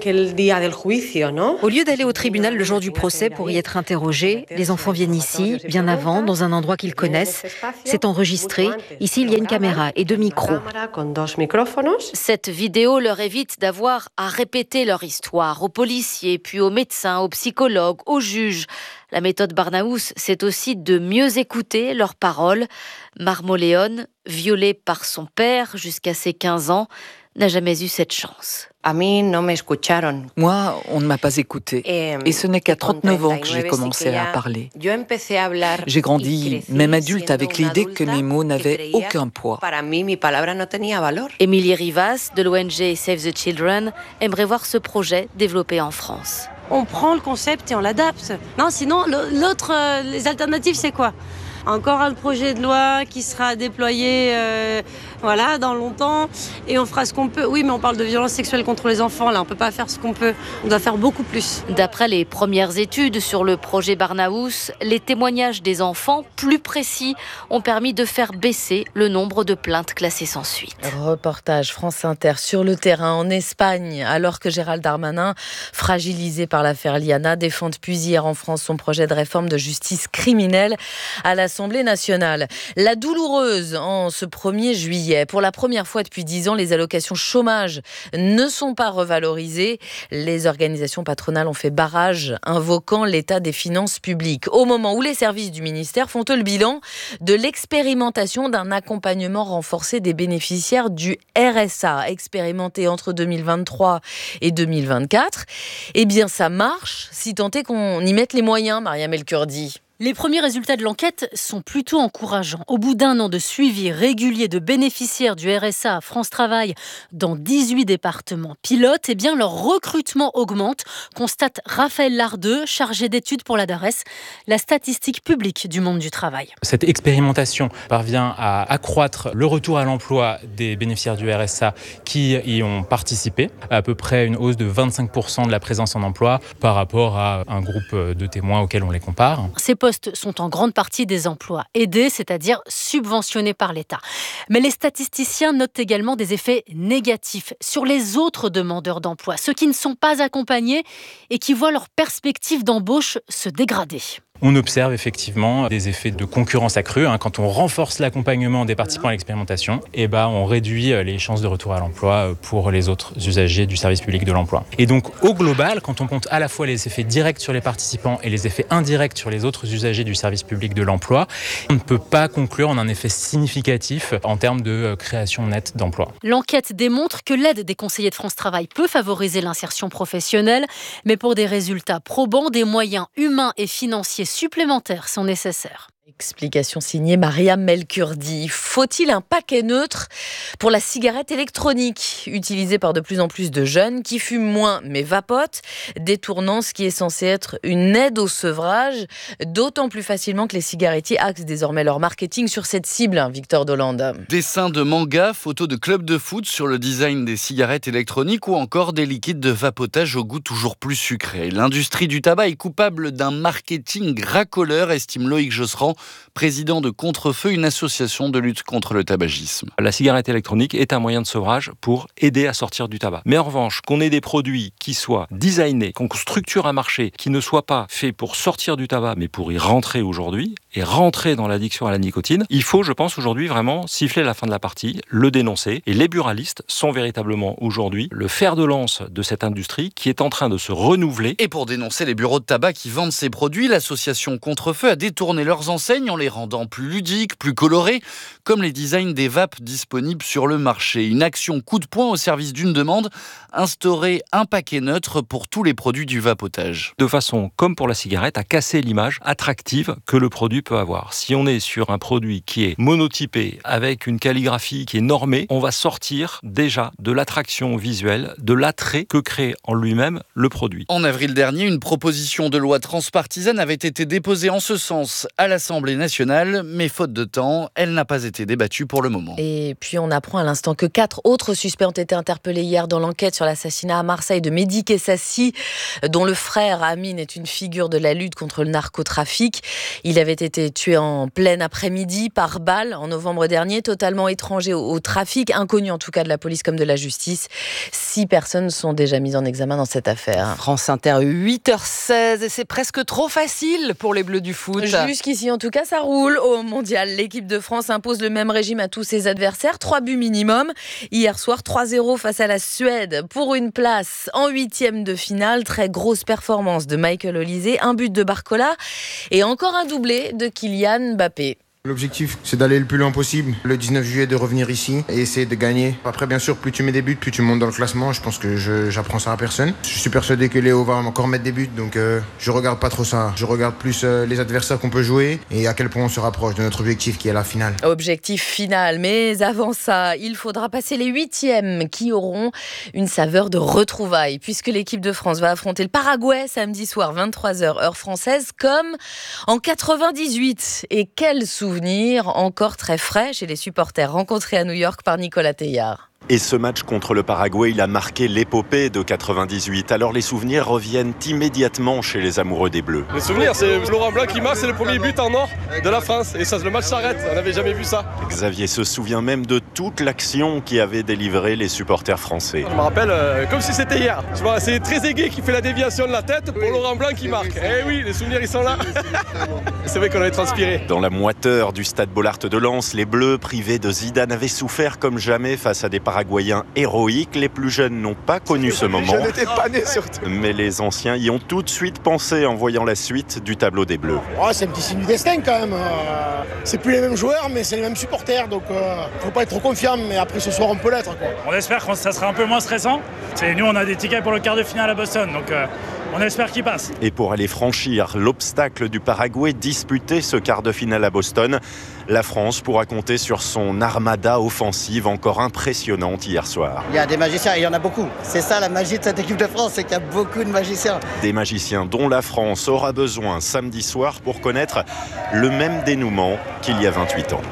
lieu d'aller au tribunal le jour du procès pour y être interrogés, les enfants viennent ici, bien avant, dans un endroit qu'ils connaissent. C'est enregistré. Ici, il y a une caméra et deux micros. Cette vidéo leur évite d'avoir à répéter leur histoire aux policiers, puis aux médecins, aux psychologues, aux juges. La méthode Barnahus, c'est aussi de mieux écouter leurs paroles. Marmoleone, violée par son père jusqu'à ses quinze ans, n'a jamais eu cette chance. Moi, on ne m'a pas écoutée. Et ce n'est qu'à trente-neuf ans que j'ai commencé à parler. J'ai grandi, même adulte, avec l'idée que mes mots n'avaient aucun poids. Émilie Rivas, de l'O N G Save the Children, aimerait voir ce projet développé en France. On prend le concept et on l'adapte. Non, sinon, l'autre, euh, les alternatives, c'est quoi ? Encore un projet de loi qui sera déployé euh, voilà, dans longtemps et on fera ce qu'on peut. Oui, mais on parle de violence sexuelle contre les enfants, là, on ne peut pas faire ce qu'on peut. On doit faire beaucoup plus. D'après les premières études sur le projet Barnahus, les témoignages des enfants, plus précis, ont permis de faire baisser le nombre de plaintes classées sans suite. Reportage France Inter sur le terrain en Espagne, alors que Gérald Darmanin, fragilisé par l'affaire Liana, défend depuis hier en France son projet de réforme de justice criminelle à l'Assemblée nationale. La douloureuse en ce premier juillet. Pour la première fois depuis dix ans, les allocations chômage ne sont pas revalorisées. Les organisations patronales ont fait barrage, invoquant l'état des finances publiques. Au moment où les services du ministère font le bilan de l'expérimentation d'un accompagnement renforcé des bénéficiaires du R S A, expérimenté entre deux mille vingt-trois et deux mille vingt-quatre. Eh bien, ça marche, si tant est qu'on y mette les moyens, Mariam El Kurdi. Les premiers résultats de l'enquête sont plutôt encourageants. Au bout d'un an de suivi régulier de bénéficiaires du R S A à France Travail dans dix-huit départements pilotes, eh bien leur recrutement augmente, constate Raphaël Lardeux, chargé d'études pour la DARES, la statistique publique du monde du travail. Cette expérimentation parvient à accroître le retour à l'emploi des bénéficiaires du R S A qui y ont participé, à peu près une hausse de vingt-cinq pour cent de la présence en emploi par rapport à un groupe de témoins auquel on les compare. Ces postes sont en grande partie des emplois aidés, c'est-à-dire subventionnés par l'État. Mais les statisticiens notent également des effets négatifs sur les autres demandeurs d'emploi, ceux qui ne sont pas accompagnés et qui voient leur perspective d'embauche se dégrader. On observe effectivement des effets de concurrence accrue. Quand on renforce l'accompagnement des participants à l'expérimentation, eh ben, on réduit les chances de retour à l'emploi pour les autres usagers du service public de l'emploi. Et donc, au global, quand on compte à la fois les effets directs sur les participants et les effets indirects sur les autres usagers du service public de l'emploi, on ne peut pas conclure en un effet significatif en termes de création nette d'emplois. L'enquête démontre que l'aide des conseillers de France Travail peut favoriser l'insertion professionnelle, mais pour des résultats probants, des moyens humains et financiers supplémentaires sont nécessaires. Explication signée Mariam El Kurdi. Faut-il un paquet neutre pour la cigarette électronique, utilisée par de plus en plus de jeunes qui fument moins mais vapotent, détournant ce qui est censé être une aide au sevrage, d'autant plus facilement que les cigarettiers axent désormais leur marketing sur cette cible, hein, Victor Dolande. Dessins de manga, photos de clubs de foot sur le design des cigarettes électroniques ou encore des liquides de vapotage au goût toujours plus sucré. L'industrie du tabac est coupable d'un marketing racoleur, estime Loïc Josserand, président de Contrefeu, une association de lutte contre le tabagisme. La cigarette électronique est un moyen de sevrage pour aider à sortir du tabac. Mais en revanche, qu'on ait des produits qui soient designés, qu'on structure un marché qui ne soit pas fait pour sortir du tabac, mais pour y rentrer aujourd'hui, et rentrer dans l'addiction à la nicotine, il faut, je pense, aujourd'hui vraiment siffler la fin de la partie, le dénoncer. Et les buralistes sont véritablement aujourd'hui le fer de lance de cette industrie qui est en train de se renouveler. Et pour dénoncer les bureaux de tabac qui vendent ces produits, l'association Contrefeu a détourné leurs enseignes en les rendant plus ludiques, plus colorés, comme les designs des vapes disponibles sur le marché. Une action coup de poing au service d'une demande, instaurer un paquet neutre pour tous les produits du vapotage. De façon, comme pour la cigarette, à casser l'image attractive que le produit produit peut avoir. Si on est sur un produit qui est monotypé, avec une calligraphie qui est normée, on va sortir déjà de l'attraction visuelle, de l'attrait que crée en lui-même le produit. En avril dernier, une proposition de loi transpartisane avait été déposée en ce sens à l'Assemblée nationale, mais faute de temps, elle n'a pas été débattue pour le moment. Et puis on apprend à l'instant que quatre autres suspects ont été interpellés hier dans l'enquête sur l'assassinat à Marseille de Mehdi Kessassi, dont le frère Amine est une figure de la lutte contre le narcotrafic. Il avait été tué en plein après-midi par balle en novembre dernier, totalement étranger au, au trafic, inconnu en tout cas de la police comme de la justice. Six personnes sont déjà mises en examen dans cette affaire. France Inter, huit heures seize, et c'est presque trop facile pour les Bleus du foot. Jusqu'ici, en tout cas, ça roule. Au mondial, l'équipe de France impose le même régime à tous ses adversaires, trois buts minimum. Hier soir, trois zéro face à la Suède pour une place en huitième de finale. Très grosse performance de Michael Olise, un but de Barcola et encore un doublé de Kylian Mbappé. L'objectif, c'est d'aller le plus loin possible. Le dix-neuf juillet, de revenir ici et essayer de gagner. Après, bien sûr, plus tu mets des buts, plus tu montes dans le classement. Je pense que je, j'apprends ça à personne. Je suis persuadé que Léo va encore mettre des buts, donc euh, je regarde pas trop ça. Je regarde plus euh, les adversaires qu'on peut jouer et à quel point on se rapproche de notre objectif qui est la finale. Objectif final, mais avant ça, il faudra passer les huitièmes qui auront une saveur de retrouvailles, puisque l'équipe de France va affronter le Paraguay samedi soir, vingt-trois heures, heure française, comme en quatre-vingt-dix-huit. Et quel souvenir encore très frais chez les supporters rencontrés à New York par Nicolas Teilhard. Et ce match contre le Paraguay, il a marqué l'épopée de quatre-vingt-dix-huit. Alors les souvenirs reviennent immédiatement chez les amoureux des Bleus. Les souvenirs, c'est Laurent Blanc qui marque, c'est le premier but en or de la France. Et ça, le match s'arrête, on n'avait jamais vu ça. Xavier se souvient même de toute l'action qui avait délivré les supporters français. Je me rappelle euh, comme si c'était hier. Tu vois, c'est Trezeguet qui fait la déviation de la tête pour Laurent Blanc qui marque. Eh oui, les souvenirs, ils sont là. C'est vrai qu'on avait transpiré. Dans la moiteur du stade Bollaert de Lens, les Bleus, privés de Zidane, avaient souffert comme jamais face à des Paraguayens héroïques. Les plus jeunes n'ont pas connu ce moment. Je n'étais pas né surtout. Mais les anciens y ont tout de suite pensé en voyant la suite du tableau des Bleus. Oh, c'est un petit signe du destin quand même. Euh, c'est plus les mêmes joueurs, mais c'est les mêmes supporters. Donc, euh, faut pas être trop confiant. Mais après ce soir, on peut l'être, quoi. On espère que ça sera un peu moins stressant. C'est, nous, on a des tickets pour le quart de finale à Boston. Donc, euh, on espère qu'il passe. Et pour aller franchir l'obstacle du Paraguay, disputer ce quart de finale à Boston, la France pourra compter sur son armada offensive encore impressionnante hier soir. Il y a des magiciens, et il y en a beaucoup. C'est ça la magie de cette équipe de France, c'est qu'il y a beaucoup de magiciens. Des magiciens dont la France aura besoin samedi soir pour connaître le même dénouement qu'il y a vingt-huit ans.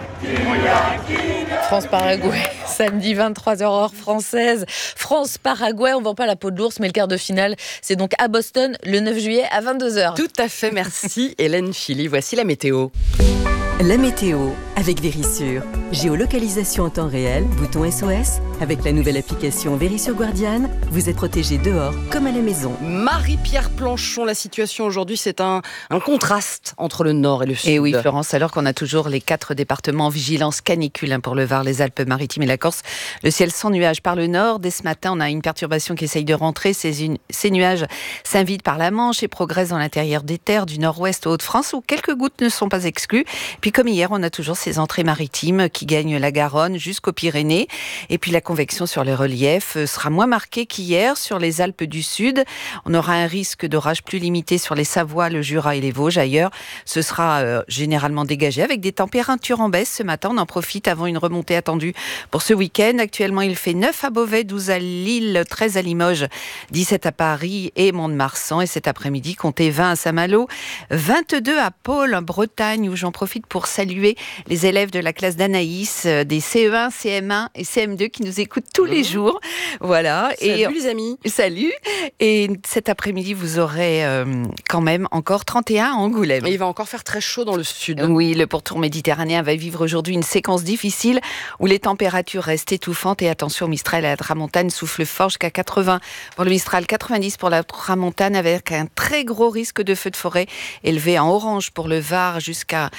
France-Paraguay, samedi vingt-trois heures heure française. France-Paraguay, on ne vend pas la peau de l'ours, mais le quart de finale, c'est donc à Boston le neuf juillet à vingt-deux heures. Tout à fait, merci Hélène Philly. Voici la météo. La météo avec Vérissure. Géolocalisation en temps réel, bouton S O S. Avec la nouvelle application Vérissure Guardiane, vous êtes protégé dehors comme à la maison. Marie-Pierre Planchon, la situation aujourd'hui, c'est un, un contraste entre le nord et le sud. Et oui, Florence, alors qu'on a toujours les quatre départements en vigilance canicule hein, pour le Var, les Alpes-Maritimes et la Corse. Le ciel sans nuages par le nord. Dès ce matin, on a une perturbation qui essaye de rentrer. Ces, une, ces nuages s'invitent par la Manche et progressent dans l'intérieur des terres du nord-ouest aux Hauts-de-France où quelques gouttes ne sont pas exclues. Puis comme hier, on a toujours ces entrées maritimes qui gagnent la Garonne jusqu'aux Pyrénées. Et puis la convection sur les reliefs sera moins marquée qu'hier sur les Alpes du Sud. On aura un risque d'orage plus limité sur les Savoies, le Jura et les Vosges. Ailleurs, ce sera euh, généralement dégagé avec des températures en baisse. Ce matin, on en profite avant une remontée attendue pour ce week-end. Actuellement, il fait neuf à Beauvais, douze à Lille, treize à Limoges, dix-sept à Paris et Mont-de-Marsan. Et cet après-midi, comptez vingt à Saint-Malo, vingt-deux à Pôle, en Bretagne, où j'en profite pour saluer les élèves de la classe d'Anaïs, des C E un, C M un et C M deux qui nous écoutent tous les jours. Voilà. Salut et, les amis. Salut. Et cet après-midi, vous aurez euh, quand même encore trente et un à Angoulême. Et il va encore faire très chaud dans le sud. Oui, le pourtour méditerranéen va vivre aujourd'hui une séquence difficile où les températures restent étouffantes et attention, Mistral et la Tramontane souffle fort jusqu'à quatre-vingts pour le Mistral, quatre-vingt-dix pour la Tramontane avec un très gros risque de feu de forêt élevé en orange pour le Var jusqu'à une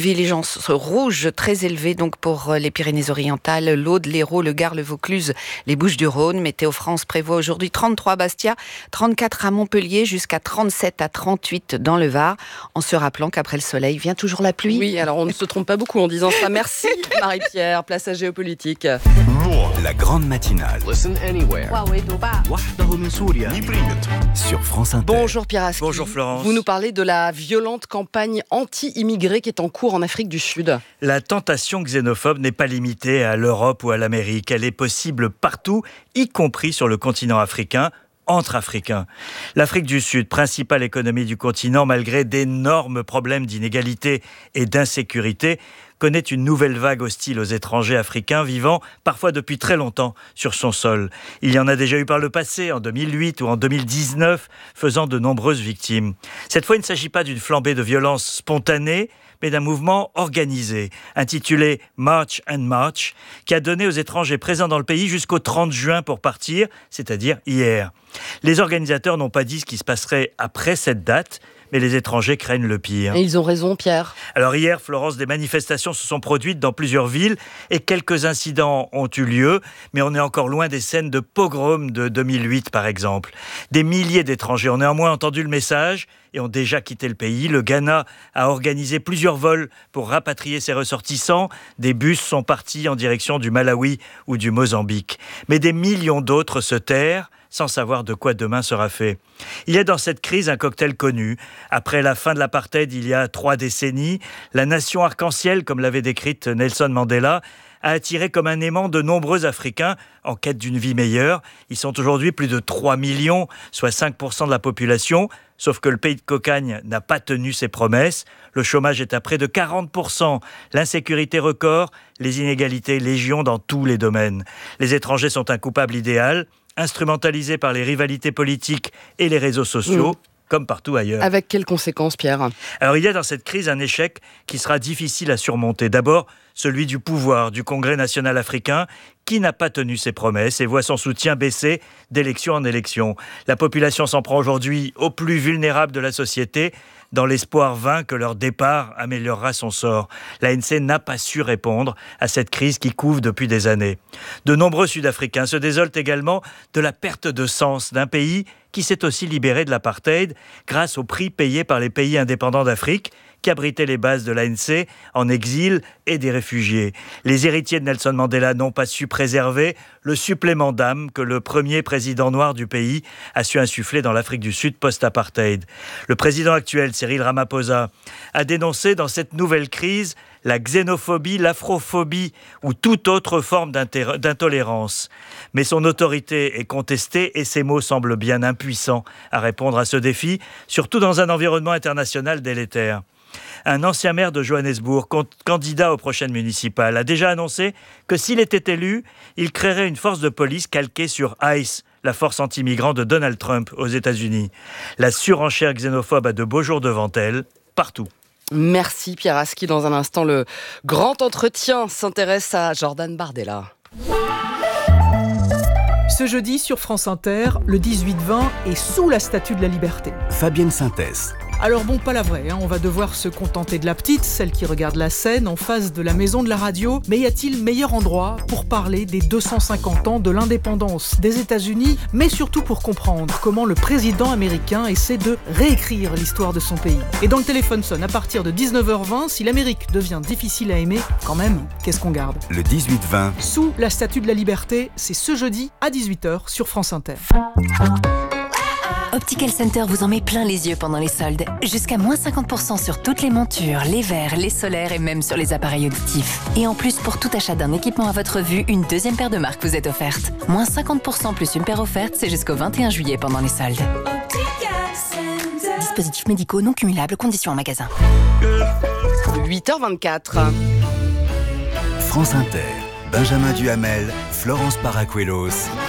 vigilance rouge très élevée donc pour les Pyrénées-Orientales, l'Aude, l'Hérault, le Gard, le Vaucluse, les Bouches-du-Rhône. Météo France prévoit aujourd'hui trente-trois à Bastia, trente-quatre à Montpellier, jusqu'à trente-sept à trente-huit dans le Var, en se rappelant qu'après le soleil vient toujours la pluie. Oui, alors on ne se trompe pas beaucoup en disant ça. Merci Marie-Pierre, place à Géopolitique. La grande matinale. Listen anywhere. Sur France Inter. Bonjour Pierre Aski. Bonjour Florence. Vous nous parlez de la violente campagne anti-immigrés qui est en cours en Afrique du Sud. La tentation xénophobe n'est pas limitée à l'Europe ou à l'Amérique. Elle est possible partout, y compris sur le continent africain, entre Africains. L'Afrique du Sud, principale économie du continent, malgré d'énormes problèmes d'inégalité et d'insécurité, connaît une nouvelle vague hostile aux étrangers africains vivant parfois depuis très longtemps sur son sol. Il y en a déjà eu par le passé, en deux mille huit ou en deux mille dix-neuf, faisant de nombreuses victimes. Cette fois, il ne s'agit pas d'une flambée de violence spontanée, mais d'un mouvement organisé, intitulé March and March, qui a donné aux étrangers présents dans le pays jusqu'au trente juin pour partir, c'est-à-dire hier. Les organisateurs n'ont pas dit ce qui se passerait après cette date, mais les étrangers craignent le pire. Et ils ont raison, Pierre. Alors hier, Florence, des manifestations se sont produites dans plusieurs villes et quelques incidents ont eu lieu, mais on est encore loin des scènes de pogrom de deux mille huit, par exemple. Des milliers d'étrangers ont néanmoins entendu le message et ont déjà quitté le pays. Le Ghana a organisé plusieurs vols pour rapatrier ses ressortissants. Des bus sont partis en direction du Malawi ou du Mozambique. Mais des millions d'autres se terrent, sans savoir de quoi demain sera fait. Il y a dans cette crise un cocktail connu. Après la fin de l'apartheid, il y a trois décennies, la nation arc-en-ciel, comme l'avait décrite Nelson Mandela, a attiré comme un aimant de nombreux Africains en quête d'une vie meilleure. Ils sont aujourd'hui plus de trois millions, soit cinq pour cent de la population. Sauf que le pays de cocagne n'a pas tenu ses promesses. Le chômage est à près de quarante pour cent. L'insécurité record, les inégalités légion dans tous les domaines. Les étrangers sont un coupable idéal, instrumentalisés par les rivalités politiques et les réseaux sociaux. Mmh. Comme partout ailleurs. Avec quelles conséquences, Pierre ? Alors il y a dans cette crise un échec qui sera difficile à surmonter. D'abord, celui du pouvoir du Congrès national africain qui n'a pas tenu ses promesses et voit son soutien baisser d'élection en élection. La population s'en prend aujourd'hui aux plus vulnérables de la société dans l'espoir vain que leur départ améliorera son sort. L'A N C n'a pas su répondre à cette crise qui couve depuis des années. De nombreux Sud-Africains se désolent également de la perte de sens d'un pays qui s'est aussi libéré de l'apartheid grâce au prix payé par les pays indépendants d'Afrique qui abritaient les bases de l'A N C en exil et des réfugiés. Les héritiers de Nelson Mandela n'ont pas su préserver le supplément d'âme que le premier président noir du pays a su insuffler dans l'Afrique du Sud post-apartheid. Le président actuel, Cyril Ramaphosa, a dénoncé dans cette nouvelle crise la xénophobie, l'afrophobie ou toute autre forme d'intolérance. Mais son autorité est contestée et ses mots semblent bien impuissants à répondre à ce défi, surtout dans un environnement international délétère. Un ancien maire de Johannesburg, candidat aux prochaines municipales, a déjà annoncé que s'il était élu, il créerait une force de police calquée sur ICE, la force anti-migrants de Donald Trump aux États-Unis. La surenchère xénophobe a de beaux jours devant elle, partout. Merci Pierre Aski. Dans un instant, le grand entretien s'intéresse à Jordan Bardella. Ce jeudi sur France Inter, le dix-huit vingt est sous la Statue de la Liberté. Fabienne Synthèse. Alors bon, pas la vraie, hein. On va devoir se contenter de la petite, celle qui regarde la scène en face de la maison de la radio. Mais y a-t-il meilleur endroit pour parler des deux cent cinquante ans de l'indépendance des États-Unis, mais surtout pour comprendre comment le président américain essaie de réécrire l'histoire de son pays. Et dans le téléphone sonne à partir de dix-neuf heures vingt, si l'Amérique devient difficile à aimer, quand même, qu'est-ce qu'on garde ? Le dix-huit vingt. Sous la Statue de la Liberté, c'est ce jeudi à dix-huit heures sur France Inter. Optical Center vous en met plein les yeux pendant les soldes. Jusqu'à moins cinquante pour cent sur toutes les montures, les verres, les solaires et même sur les appareils auditifs. Et en plus, pour tout achat d'un équipement à votre vue, une deuxième paire de marques vous est offerte. Moins cinquante pour cent plus une paire offerte, c'est jusqu'au vingt et un juillet pendant les soldes. Dispositifs médicaux non cumulables, conditions en magasin. huit heures vingt-quatre. France Inter, Benjamin Duhamel, Florence Paracuelos, la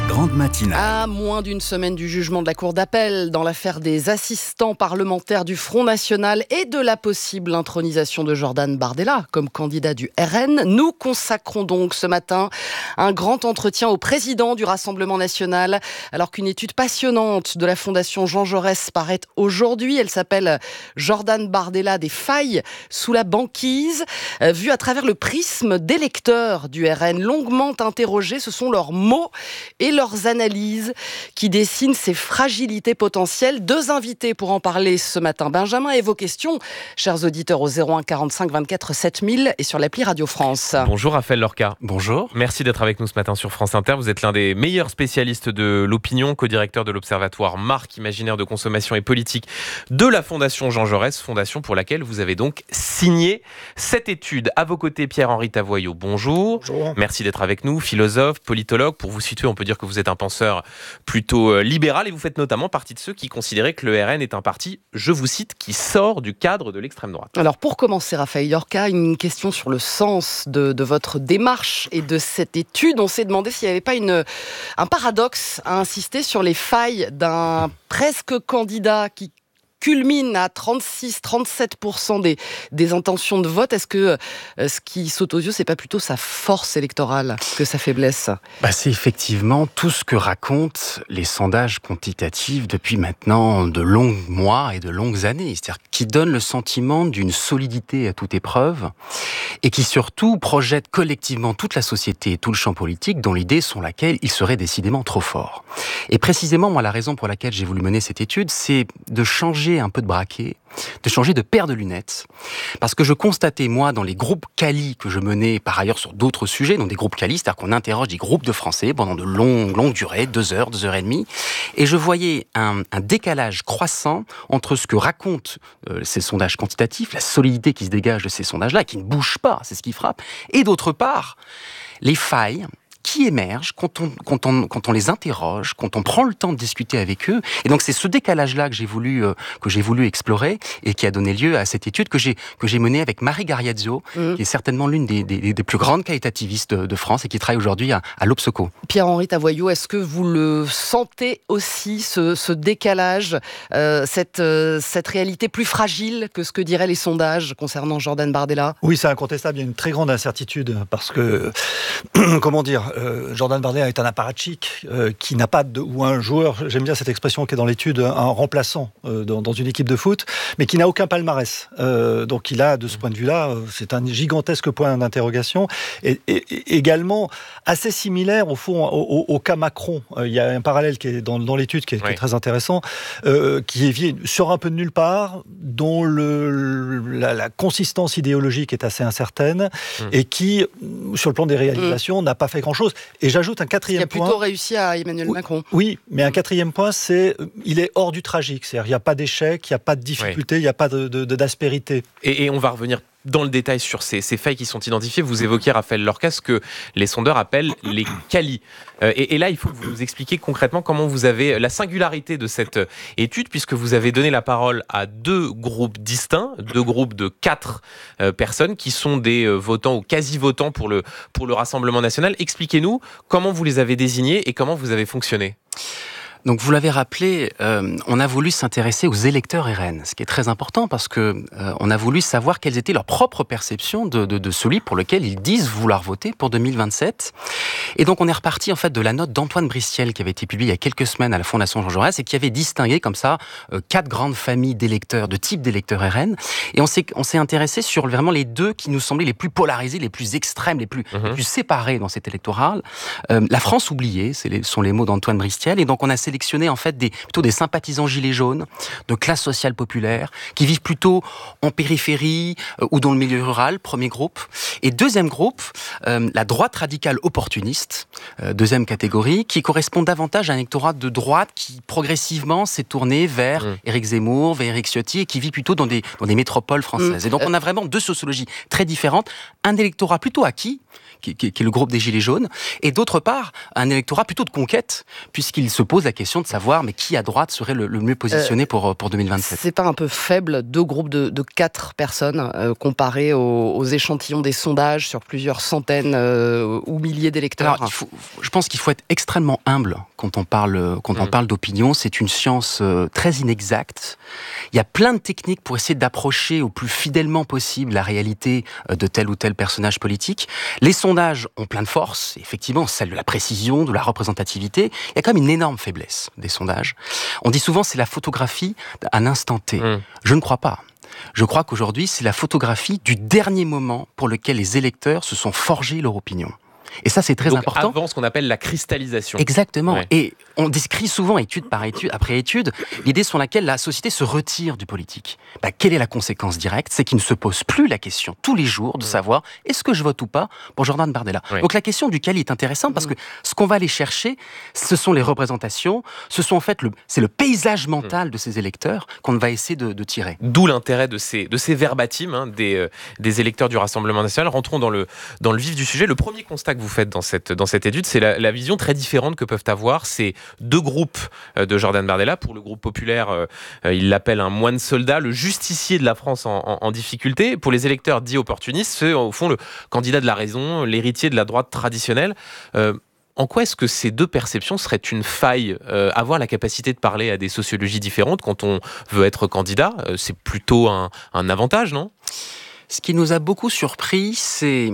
grande matinale. À moins d'une semaine du jugement de la Cour d'appel dans l'affaire des assistants parlementaires du Front National et de la possible intronisation de Jordan Bardella comme candidat du R N, nous consacrons donc ce matin un grand entretien au président du Rassemblement National, alors qu'une étude passionnante de la Fondation Jean Jaurès paraît aujourd'hui. Elle s'appelle Jordan Bardella, des failles sous la banquise, euh, vue à travers le prisme d'électeurs du R N. Longuement interrogés, ce sont leurs mots et leurs analyses qui dessinent ces fragilités potentielles. Deux invités pour en parler ce matin. Benjamin, et vos questions, chers auditeurs, au zéro un quarante-cinq vingt-quatre sept mille et sur l'appli Radio France. Bonjour Raphaël Lorca. Bonjour. Merci d'être avec nous ce matin sur France Inter. Vous êtes l'un des meilleurs spécialistes de l'opinion, co-directeur de l'Observatoire Marque Imaginaire de Consommation et Politique de la Fondation Jean Jaurès, fondation pour laquelle vous avez donc signé cette étude. À vos côtés, Pierre-Henri Tavoyot, bonjour. Bonjour. Merci d'être avec nous, philosophe, politologue. Pour vous situer, on peut dire que vous êtes un penseur plutôt libéral et vous faites notamment partie de ceux qui considéraient que le R N est un parti, je vous cite, qui sort du cadre de l'extrême droite. Alors pour commencer, Raphaël Lorca, une question sur le sens de, de votre démarche et de cette étude. On s'est demandé s'il n'y avait pas une, un paradoxe à insister sur les failles d'un presque candidat qui culmine à trente-six à trente-sept pour cent des, des intentions de vote. Est-ce que euh, ce qui saute aux yeux, c'est pas plutôt sa force électorale que sa faiblesse ? Bah, c'est effectivement tout ce que racontent les sondages quantitatifs depuis maintenant de longs mois et de longues années. C'est-à-dire qui donnent le sentiment d'une solidité à toute épreuve et qui surtout projettent collectivement toute la société et tout le champ politique dans l'idée selon laquelle il serait décidément trop fort. Et précisément, moi, la raison pour laquelle j'ai voulu mener cette étude, c'est de changer un peu de braquet, de changer de paire de lunettes, parce que je constatais, moi, dans les groupes quali que je menais par ailleurs sur d'autres sujets, dans des groupes quali, c'est-à-dire qu'on interroge des groupes de Français pendant de longues, longues durées, deux heures, deux heures et demie, et je voyais un, un décalage croissant entre ce que racontent euh, ces sondages quantitatifs, la solidité qui se dégage de ces sondages-là, qui ne bouge pas, c'est ce qui frappe, et d'autre part, les failles qui émergent quand on, quand, on, quand on les interroge, quand on prend le temps de discuter avec eux. Et donc c'est ce décalage-là que j'ai voulu, euh, que j'ai voulu explorer et qui a donné lieu à cette étude que j'ai, que j'ai menée avec Marie Gariazzo, mmh. qui est certainement l'une des, des, des plus grandes qualitativistes de, de France et qui travaille aujourd'hui à, à l'Obsoco. Pierre-Henri Tavoyot, est-ce que vous le sentez aussi, ce, ce décalage, euh, cette, euh, cette réalité plus fragile que ce que diraient les sondages concernant Jordan Bardella ? Oui, c'est incontestable, il y a une très grande incertitude parce que, comment dire, Euh, Jordan Bardella est un apparatchik euh, qui n'a pas de, ou un joueur, j'aime bien cette expression qui est dans l'étude, un remplaçant euh, dans, dans une équipe de foot, mais qui n'a aucun palmarès. Euh, donc il a, de ce point de vue-là, euh, c'est un gigantesque point d'interrogation. Et, et, et également assez similaire au fond au, au, au cas Macron. Euh, il y a un parallèle qui est dans, dans l'étude qui est, oui. qui est très intéressant, euh, qui est sur un peu de nulle part, dont le, la, la consistance idéologique est assez incertaine mmh. et qui, sur le plan des réalisations, mmh. n'a pas fait grand-chose. Et j'ajoute un quatrième point. Il a plutôt point, réussi à Emmanuel oui, Macron. Oui, mais un quatrième point, c'est il est hors du tragique. C'est-à-dire il n'y a pas d'échec, il n'y a pas de difficulté, oui. il n'y a pas de, de, de, d'aspérité. Et, et on va revenir dans le détail sur ces, ces failles qui sont identifiées. Vous évoquez, Raphaël Lorca, ce que les sondeurs appellent les qualis. Euh, et, et là, il faut que vous nous expliquiez concrètement comment vous avez la singularité de cette étude, puisque vous avez donné la parole à deux groupes distincts, deux groupes de quatre euh, personnes qui sont des euh, votants ou quasi-votants pour le, pour le Rassemblement National. Expliquez-nous comment vous les avez désignés et comment vous avez fonctionné. Donc vous l'avez rappelé, euh, on a voulu s'intéresser aux électeurs R N, ce qui est très important parce que euh, on a voulu savoir quelles étaient leurs propres perceptions de, de, de celui pour lequel ils disent vouloir voter pour deux mille vingt-sept. Et donc on est reparti en fait de la note d'Antoine Bristiel qui avait été publiée il y a quelques semaines à la Fondation Jean Jaurès et qui avait distingué comme ça euh, quatre grandes familles d'électeurs, de types d'électeurs R N. Et on s'est, on s'est intéressé sur vraiment les deux qui nous semblaient les plus polarisés, les plus extrêmes, les plus, mmh. les plus séparés dans cet électoral. Euh, la France oubliée, ce sont les mots d'Antoine Bristiel. Et donc on a sélectionné en fait des, plutôt des sympathisants gilets jaunes, de classe sociale populaire, qui vivent plutôt en périphérie euh, ou dans le milieu rural, premier groupe. Et deuxième groupe, euh, la droite radicale opportuniste, euh, deuxième catégorie, qui correspond davantage à un électorat de droite qui progressivement s'est tourné vers mmh. Éric Zemmour, vers Éric Ciotti, et qui vit plutôt dans des, dans des métropoles françaises. Mmh. Et donc on a vraiment deux sociologies très différentes, un électorat plutôt acquis, qui, qui, qui est le groupe des gilets jaunes, et d'autre part, un électorat plutôt de conquête, puisqu'il se pose la question question de savoir mais qui à droite serait le, le mieux positionné euh, pour, pour deux mille vingt-sept. C'est pas un peu faible, deux groupes de, de quatre personnes euh, comparés aux, aux échantillons des sondages sur plusieurs centaines euh, ou milliers d'électeurs? Alors, il faut, je pense qu'il faut être extrêmement humble quand on parle, quand on mmh. parle d'opinion. C'est une science euh, très inexacte. Il y a plein de techniques pour essayer d'approcher au plus fidèlement possible la réalité euh, de tel ou tel personnage politique. Les sondages ont plein de force, effectivement, celle de la précision, de la représentativité. Il y a quand même une énorme faiblesse des sondages. On dit souvent c'est la photographie à l'instant T. Mmh. Je ne crois pas. Je crois qu'aujourd'hui, c'est la photographie du dernier moment pour lequel les électeurs se sont forgés leur opinion. Et ça, c'est très Donc important. Avant ce qu'on appelle la cristallisation. Exactement. Ouais. Et on décrit souvent, étude par étude, après étude, l'idée selon laquelle la société se retire du politique. Bah, quelle est la conséquence directe? C'est qu'il ne se pose plus la question tous les jours de savoir est-ce que je vote ou pas pour Jordan Bardella. Ouais. Donc la question du quali est intéressante parce que ce qu'on va aller chercher, ce sont les représentations, ce sont en fait le, c'est le paysage mental de ces électeurs qu'on va essayer de, de tirer. D'où l'intérêt de ces, de ces verbatims hein, des, euh, des électeurs du Rassemblement national. Rentrons dans le, dans le vif du sujet. Le premier constat que vous faites dans cette, dans cette étude, c'est la, la vision très différente que peuvent avoir ces deux groupes de Jordan Bardella. Pour le groupe populaire, euh, il l'appelle un moine soldat, le justicier de la France en, en, en difficulté. Pour les électeurs dits opportunistes, c'est au fond le candidat de la raison, l'héritier de la droite traditionnelle. Euh, En quoi est-ce que ces deux perceptions seraient une faille? euh, Avoir la capacité de parler à des sociologies différentes quand on veut être candidat, euh, c'est plutôt un, un avantage, non? Ce qui nous a beaucoup surpris, c'est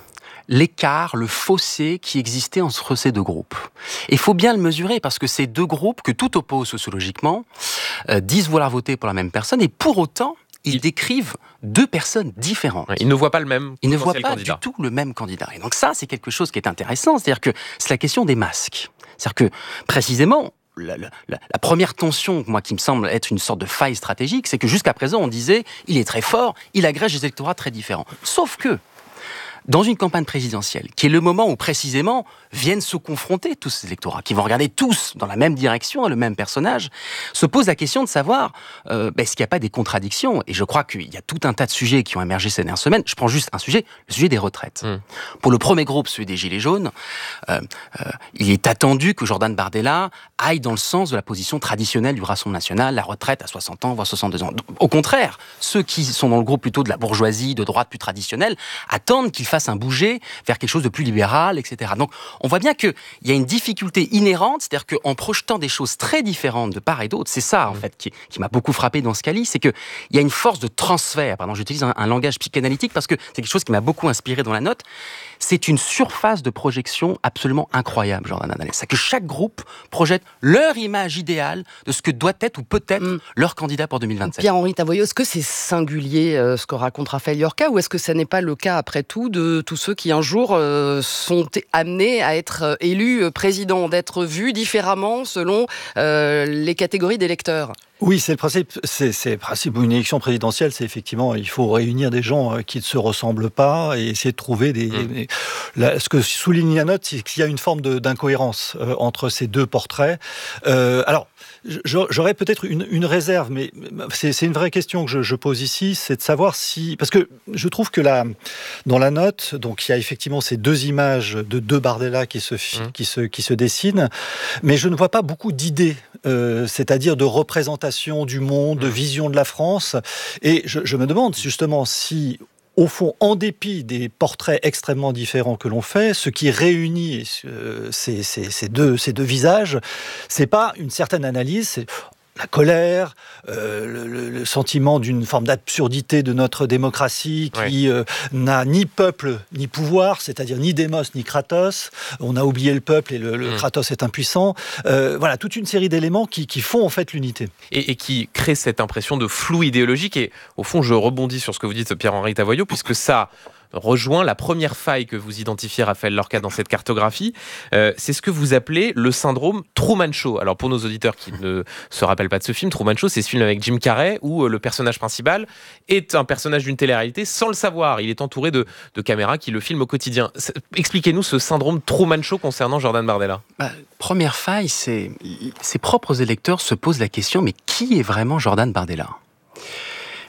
l'écart, le fossé qui existait entre ces deux groupes. Il faut bien le mesurer parce que ces deux groupes, que tout oppose sociologiquement, euh, disent vouloir voter pour la même personne et pour autant, ils décrivent deux personnes différentes. Ils ne voient pas le même Ils ne voient pas candidat. du tout le même candidat. Et donc ça, c'est quelque chose qui est intéressant. C'est-à-dire que c'est la question des masques. C'est-à-dire que, précisément, la, la, la première tension, moi, qui me semble être une sorte de faille stratégique, c'est que jusqu'à présent, on disait, il est très fort, il agrège des électorats très différents. Sauf que, dans une campagne présidentielle, qui est le moment où précisément viennent se confronter tous ces électorats, qui vont regarder tous dans la même direction, le même personnage, se pose la question de savoir euh, bah, est-ce qu'il n'y a pas des contradictions. Et je crois qu'il y a tout un tas de sujets qui ont émergé ces dernières semaines. Je prends juste un sujet, le sujet des retraites. Mmh. Pour le premier groupe, celui des Gilets jaunes, euh, euh, il est attendu que Jordan Bardella aille dans le sens de la position traditionnelle du Rassemblement national, la retraite à soixante ans, voire soixante-deux ans. Au contraire, ceux qui sont dans le groupe plutôt de la bourgeoisie, de droite plus traditionnelle, attendent qu'il fasse un bouger vers quelque chose de plus libéral, et cetera. Donc, on voit bien qu'il y a une difficulté inhérente, c'est-à-dire qu'en projetant des choses très différentes de part et d'autre, c'est ça, en fait, qui, qui m'a beaucoup frappé dans ce quali, c'est qu'il y a une force de transfert. Pardon, j'utilise un, un langage psychanalytique parce que c'est quelque chose qui m'a beaucoup inspiré dans la note. C'est une surface de projection absolument incroyable, Jordan Bardella. C'est que chaque groupe projette leur image idéale de ce que doit être ou peut être mmh. leur candidat pour deux mille vingt-sept. Pierre-Henri Tavoyot, est-ce que c'est singulier euh, ce que raconte Raphaël Llorca ou est-ce que ce n'est pas le cas, après tout, de tous ceux qui un jour euh, sont amenés à être élus président, d'être vus différemment selon euh, les catégories d'électeurs? Oui, c'est le principe. C'est, c'est le principe d'une élection présidentielle, c'est effectivement, il faut réunir des gens qui ne se ressemblent pas et essayer de trouver des. Mmh. des la, ce que souligne la note, c'est qu'il y a une forme de, d'incohérence euh, entre ces deux portraits. Euh, alors. J'aurais peut-être une, une réserve, mais c'est, c'est une vraie question que je, je pose ici, c'est de savoir si... Parce que je trouve que là, dans la note, donc il y a effectivement ces deux images de deux Bardella qui se, mmh. qui se, qui se dessinent, mais je ne vois pas beaucoup d'idées, euh, c'est-à-dire de représentation du monde, mmh. de vision de la France. Et je, je me demande justement si... Au fond, en dépit des portraits extrêmement différents que l'on fait, ce qui réunit euh, ces, ces, ces, deux, ces deux visages, c'est pas une certaine analyse, c'est la colère, euh, le, le, le sentiment d'une forme d'absurdité de notre démocratie qui ouais. euh, n'a ni peuple ni pouvoir, c'est-à-dire ni démos ni Kratos. On a oublié le peuple et le, le mmh. Kratos est impuissant. Euh, voilà, toute une série d'éléments qui, qui font en fait l'unité. Et, et qui créent cette impression de flou idéologique. Et au fond, je rebondis sur ce que vous dites, Pierre-Henri Tavoyot, puisque ça rejoint la première faille que vous identifiez, Raphaël Llorca, dans cette cartographie. Euh, c'est ce que vous appelez le syndrome Truman Show. Alors, pour nos auditeurs qui ne se rappellent pas de ce film, Truman Show, c'est ce film avec Jim Carrey où le personnage principal est un personnage d'une télé-réalité sans le savoir. Il est entouré de, de caméras qui le filment au quotidien. Expliquez-nous ce syndrome Truman Show concernant Jordan Bardella. Bah, première faille, c'est ses propres électeurs se posent la question, mais qui est vraiment Jordan Bardella ?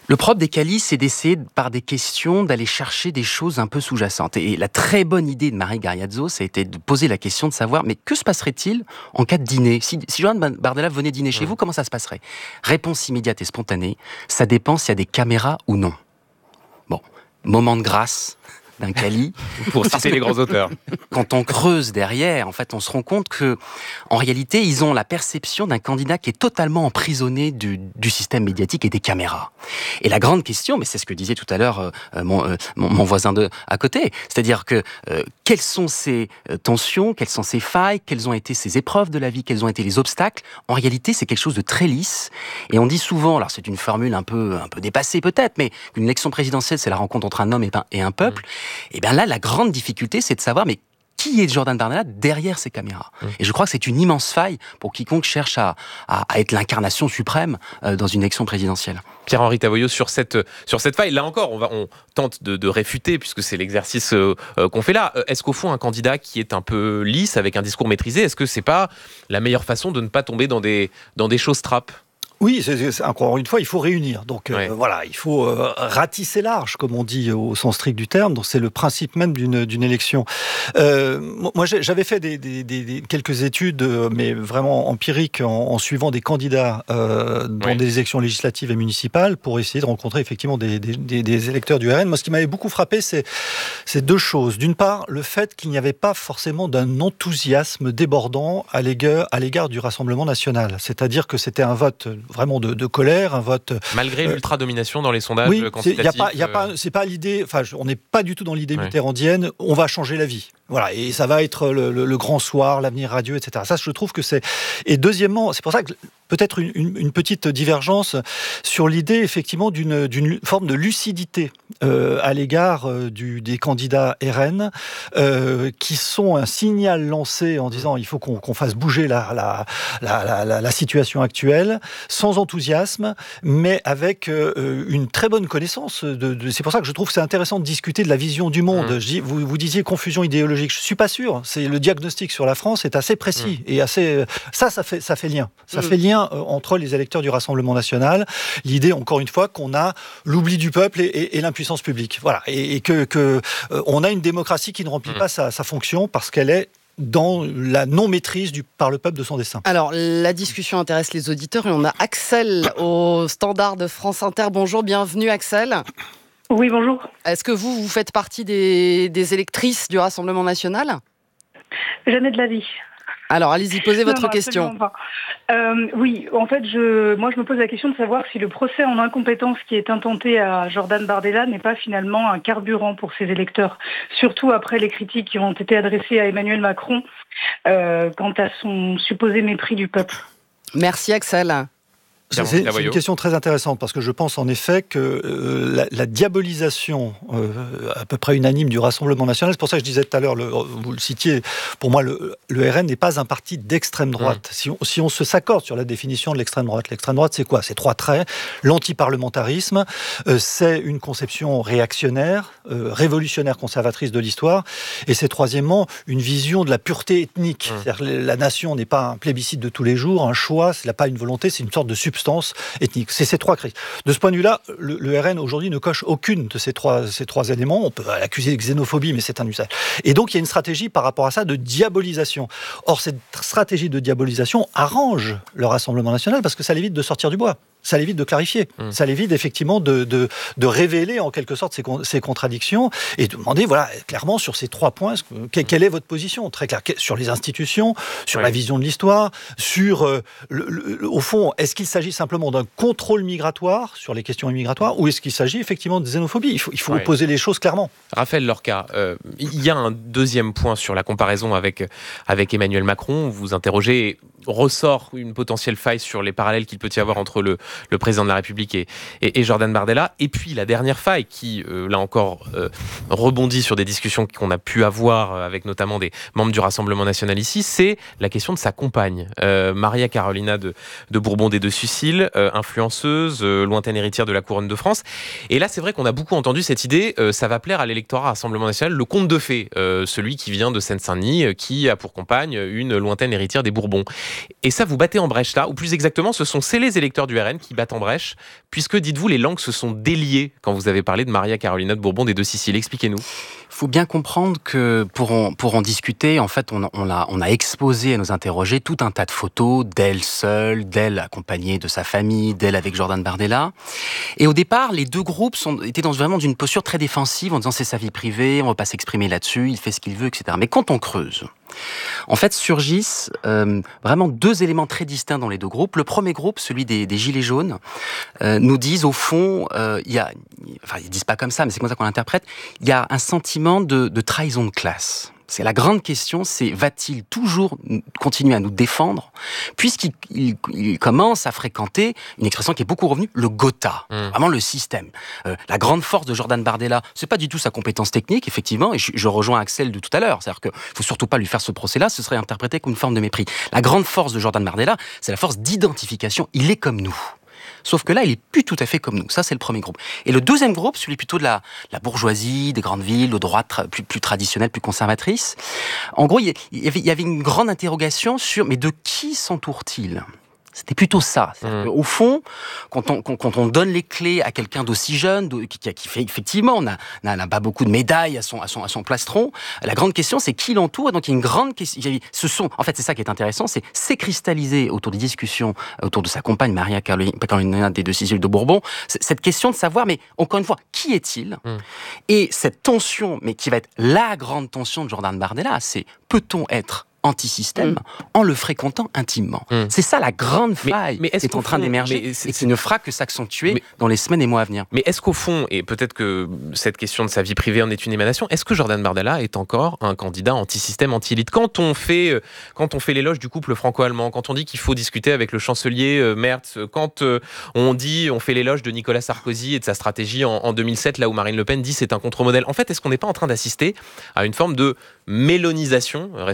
Le propre des qualis, c'est d'essayer, par des questions, d'aller chercher des choses un peu sous-jacentes. Et la très bonne idée de Marie Gariazzo, ça a été de poser la question de savoir, mais que se passerait-il en cas de dîner ? Si, si Jordan Bardella venait dîner chez mmh. vous, comment ça se passerait ? Réponse immédiate et spontanée, ça dépend s'il y a des caméras ou non. Bon, moment de grâce d'un quali. Pour citer les grands auteurs. Quand on creuse derrière, en fait, on se rend compte que, en réalité, ils ont la perception d'un candidat qui est totalement emprisonné du, du système médiatique et des caméras. Et la grande question, mais c'est ce que disait tout à l'heure euh, mon, euh, mon, mon voisin de à côté, c'est-à-dire que euh, quelles sont ces euh, tensions, quelles sont ces failles, quelles ont été ces épreuves de la vie, quels ont été les obstacles. En réalité, c'est quelque chose de très lisse. Et on dit souvent, alors c'est une formule un peu, un peu dépassée peut-être, mais qu'une élection présidentielle, c'est la rencontre entre un homme et un, et un peuple. Mmh. Et bien là, la grande difficulté, c'est de savoir, mais qui est Jordan Bardella derrière ces caméras ? mmh. Et je crois que c'est une immense faille pour quiconque cherche à, à, à être l'incarnation suprême euh, dans une élection présidentielle. Pierre-Henri Tavoyot, sur cette, sur cette faille, là encore, on, va, on tente de, de réfuter, puisque c'est l'exercice euh, qu'on fait là. Est-ce qu'au fond, un candidat qui est un peu lisse, avec un discours maîtrisé, est-ce que c'est pas la meilleure façon de ne pas tomber dans des, dans des choses trappes ? Oui, c'est, c'est, encore une fois, il faut réunir. Donc ouais. euh, voilà, il faut euh, ratisser large, comme on dit au sens strict du terme. Donc c'est le principe même d'une, d'une élection. Euh, moi, j'avais fait des, des, des, quelques études, mais vraiment empiriques, en, en suivant des candidats euh, dans ouais. des élections législatives et municipales, pour essayer de rencontrer effectivement des, des, des, des électeurs du R N. Moi, ce qui m'avait beaucoup frappé, c'est, c'est deux choses. D'une part, le fait qu'il n'y avait pas forcément d'un enthousiasme débordant à l'égard, à l'égard du Rassemblement national. C'est-à-dire que c'était un vote vraiment de, de colère, un vote... Malgré euh, l'ultra-domination dans les sondages oui, quantitatifs. Oui, y a pas, c'est pas l'idée... Enfin, on n'est pas du tout dans l'idée ouais. mitterrandienne, on va changer la vie. Voilà, et ça va être le, le, le grand soir, l'avenir radieux, et cetera. Ça, je trouve que c'est... Et deuxièmement, c'est pour ça que peut-être une, une, une petite divergence sur l'idée, effectivement, d'une, d'une forme de lucidité euh, à l'égard euh, du, des candidats R N, euh, qui sont un signal lancé en disant il faut qu'on, qu'on fasse bouger la, la, la, la, la situation actuelle, sans enthousiasme, mais avec euh, une très bonne connaissance. De, de, c'est pour ça que je trouve que c'est intéressant de discuter de la vision du monde. Mmh. Je, vous, vous disiez confusion idéologique. Je ne suis pas sûr. C'est, le diagnostic sur la France est assez précis. Mmh. Et assez, ça, ça fait, ça fait lien. Ça mmh. fait lien entre les électeurs du Rassemblement national. L'idée, encore une fois, qu'on a l'oubli du peuple et, et, et l'impuissance publique. Voilà. Et, et que, que euh, on a une démocratie qui ne remplit mmh. pas sa, sa fonction parce qu'elle est dans la non-maîtrise du, par le peuple de son destin. Alors, la discussion intéresse les auditeurs et on a Axel au standard de France Inter. Bonjour, bienvenue Axel. Oui, bonjour. Est-ce que vous, vous faites partie des, des électrices du Rassemblement national ? Jamais de la vie. Alors, allez-y, posez votre non, non, question. Euh, oui, en fait, je, moi, je me pose la question de savoir si le procès en incompétence qui est intenté à Jordan Bardella n'est pas finalement un carburant pour ses électeurs, surtout après les critiques qui ont été adressées à Emmanuel Macron euh, quant à son supposé mépris du peuple. Merci, Axel. C'est, c'est une question très intéressante parce que je pense en effet que euh, la, la diabolisation euh, à peu près unanime du Rassemblement national, c'est pour ça que je disais tout à l'heure, le, vous le citiez, pour moi le, le R N n'est pas un parti d'extrême droite. Mmh. Si, on, si on se s'accorde sur la définition de l'extrême droite, l'extrême droite c'est quoi ? C'est trois traits, l'antiparlementarisme, euh, c'est une conception réactionnaire, euh, révolutionnaire, conservatrice de l'histoire, et c'est troisièmement une vision de la pureté ethnique. Mmh. C'est-à-dire que la nation n'est pas un plébiscite de tous les jours, un choix, c'est pas une volonté, c'est une sorte de substance ethnique. C'est ces trois crises. De ce point de vue-là, le, le R N aujourd'hui ne coche aucune de ces trois, ces trois éléments. On peut l'accuser de xénophobie, mais c'est un usage. Et donc, il y a une stratégie par rapport à ça de diabolisation. Or, cette stratégie de diabolisation arrange le Rassemblement national parce que ça l'évite de sortir du bois. Ça l'évite de clarifier, mmh. ça l'évite effectivement de, de, de révéler en quelque sorte ces, ces contradictions et de demander, voilà, clairement sur ces trois points, que, quelle est votre position ? Très claire, sur les institutions, sur oui. la vision de l'histoire, sur, euh, le, le, au fond, est-ce qu'il s'agit simplement d'un contrôle migratoire sur les questions immigratoires ou est-ce qu'il s'agit effectivement de xénophobie ? Il faut, il faut oui. opposer les choses clairement. Raphaël Lorca, euh, il y a un deuxième point sur la comparaison avec, avec Emmanuel Macron. Vous interrogez, ressort une potentielle faille sur les parallèles qu'il peut y avoir entre le le président de la République et, et, et Jordan Bardella. Et puis la dernière faille qui, euh, là encore, euh, rebondit sur des discussions qu'on a pu avoir avec notamment des membres du Rassemblement national ici, c'est la question de sa compagne. Euh, Maria Carolina de, de Bourbon des Deux-Sucilles, euh, influenceuse, euh, lointaine héritière de la couronne de France. Et là, c'est vrai qu'on a beaucoup entendu cette idée, euh, ça va plaire à l'électorat Rassemblement national, le conte de fées, euh, celui qui vient de Seine-Saint-Denis, euh, qui a pour compagne une lointaine héritière des Bourbons. Et ça, vous battez en brèche là, ou plus exactement, ce sont ces les électeurs du R N qui battent en brèche, puisque, dites-vous, les langues se sont déliées quand vous avez parlé de Maria Carolina de Bourbon des Deux Siciles. Expliquez-nous. Il faut bien comprendre que pour en, pour en discuter, en fait, on, on, a, on a exposé à nos interrogés tout un tas de photos d'elle seule, d'elle accompagnée de sa famille, d'elle avec Jordan Bardella. Et au départ, les deux groupes sont, étaient dans vraiment d'une posture très défensive en disant c'est sa vie privée, on ne va pas s'exprimer là-dessus, il fait ce qu'il veut, et cetera. Mais quand on creuse, en fait, surgissent euh, vraiment deux éléments très distincts dans les deux groupes. Le premier groupe, celui des, des Gilets jaunes, euh, nous disent au fond, euh, il y a, enfin ils disent pas comme ça, mais c'est comme ça qu'on l'interprète, il y a un sentiment de, de trahison de classe. C'est la grande question, c'est va-t-il toujours continuer à nous défendre, puisqu'il il, il commence à fréquenter une expression qui est beaucoup revenue, le Gotha, mmh. vraiment le système. Euh, la grande force de Jordan Bardella, c'est pas du tout sa compétence technique, effectivement, et je, je rejoins Axel de tout à l'heure, c'est-à-dire qu'il faut surtout pas lui faire ce procès-là, ce serait interprété comme une forme de mépris. La grande force de Jordan Bardella, c'est la force d'identification, il est comme nous. Sauf que là, il est plus tout à fait comme nous. Ça, c'est le premier groupe. Et le deuxième groupe, celui plutôt de la, la bourgeoisie, des grandes villes, de droite tra- plus, plus traditionnelle, plus conservatrice. En gros, il y avait, il y avait une grande interrogation sur, mais de qui s'entoure-t-il ? C'était plutôt ça. Mmh. Au fond, quand on, quand on donne les clés à quelqu'un d'aussi jeune, de, qui, qui fait effectivement, n'a, n'a pas beaucoup de médailles à son, à son, à son plastron, la grande question, c'est qui l'entoure. Donc il y a une grande question. Ce sont, en fait, c'est ça qui est intéressant, c'est s'est cristallisé autour des discussions, autour de sa compagne Maria Carolina des Deux Siciles de Bourbon, cette question de savoir, mais encore une fois, qui est-il ? mmh. Et cette tension, mais qui va être la grande tension de Jordan Bardella, c'est peut-on être anti-système mmh. en le fréquentant intimement. Mmh. C'est ça la grande faille mais, mais est qui est en train fond, d'émerger et qui ne fera que s'accentuer mais, dans les semaines et mois à venir. Mais est-ce qu'au fond, et peut-être que cette question de sa vie privée en est une émanation, est-ce que Jordan Bardella est encore un candidat anti-système, anti-élite ? Quand on fait, quand on fait l'éloge du couple franco-allemand, quand on dit qu'il faut discuter avec le chancelier Merz, quand on dit, on fait l'éloge de Nicolas Sarkozy et de sa stratégie en, en deux mille sept, là où Marine Le Pen dit c'est un contre-modèle, en fait, est-ce qu'on n'est pas en train d'assister à une forme de mélonisation,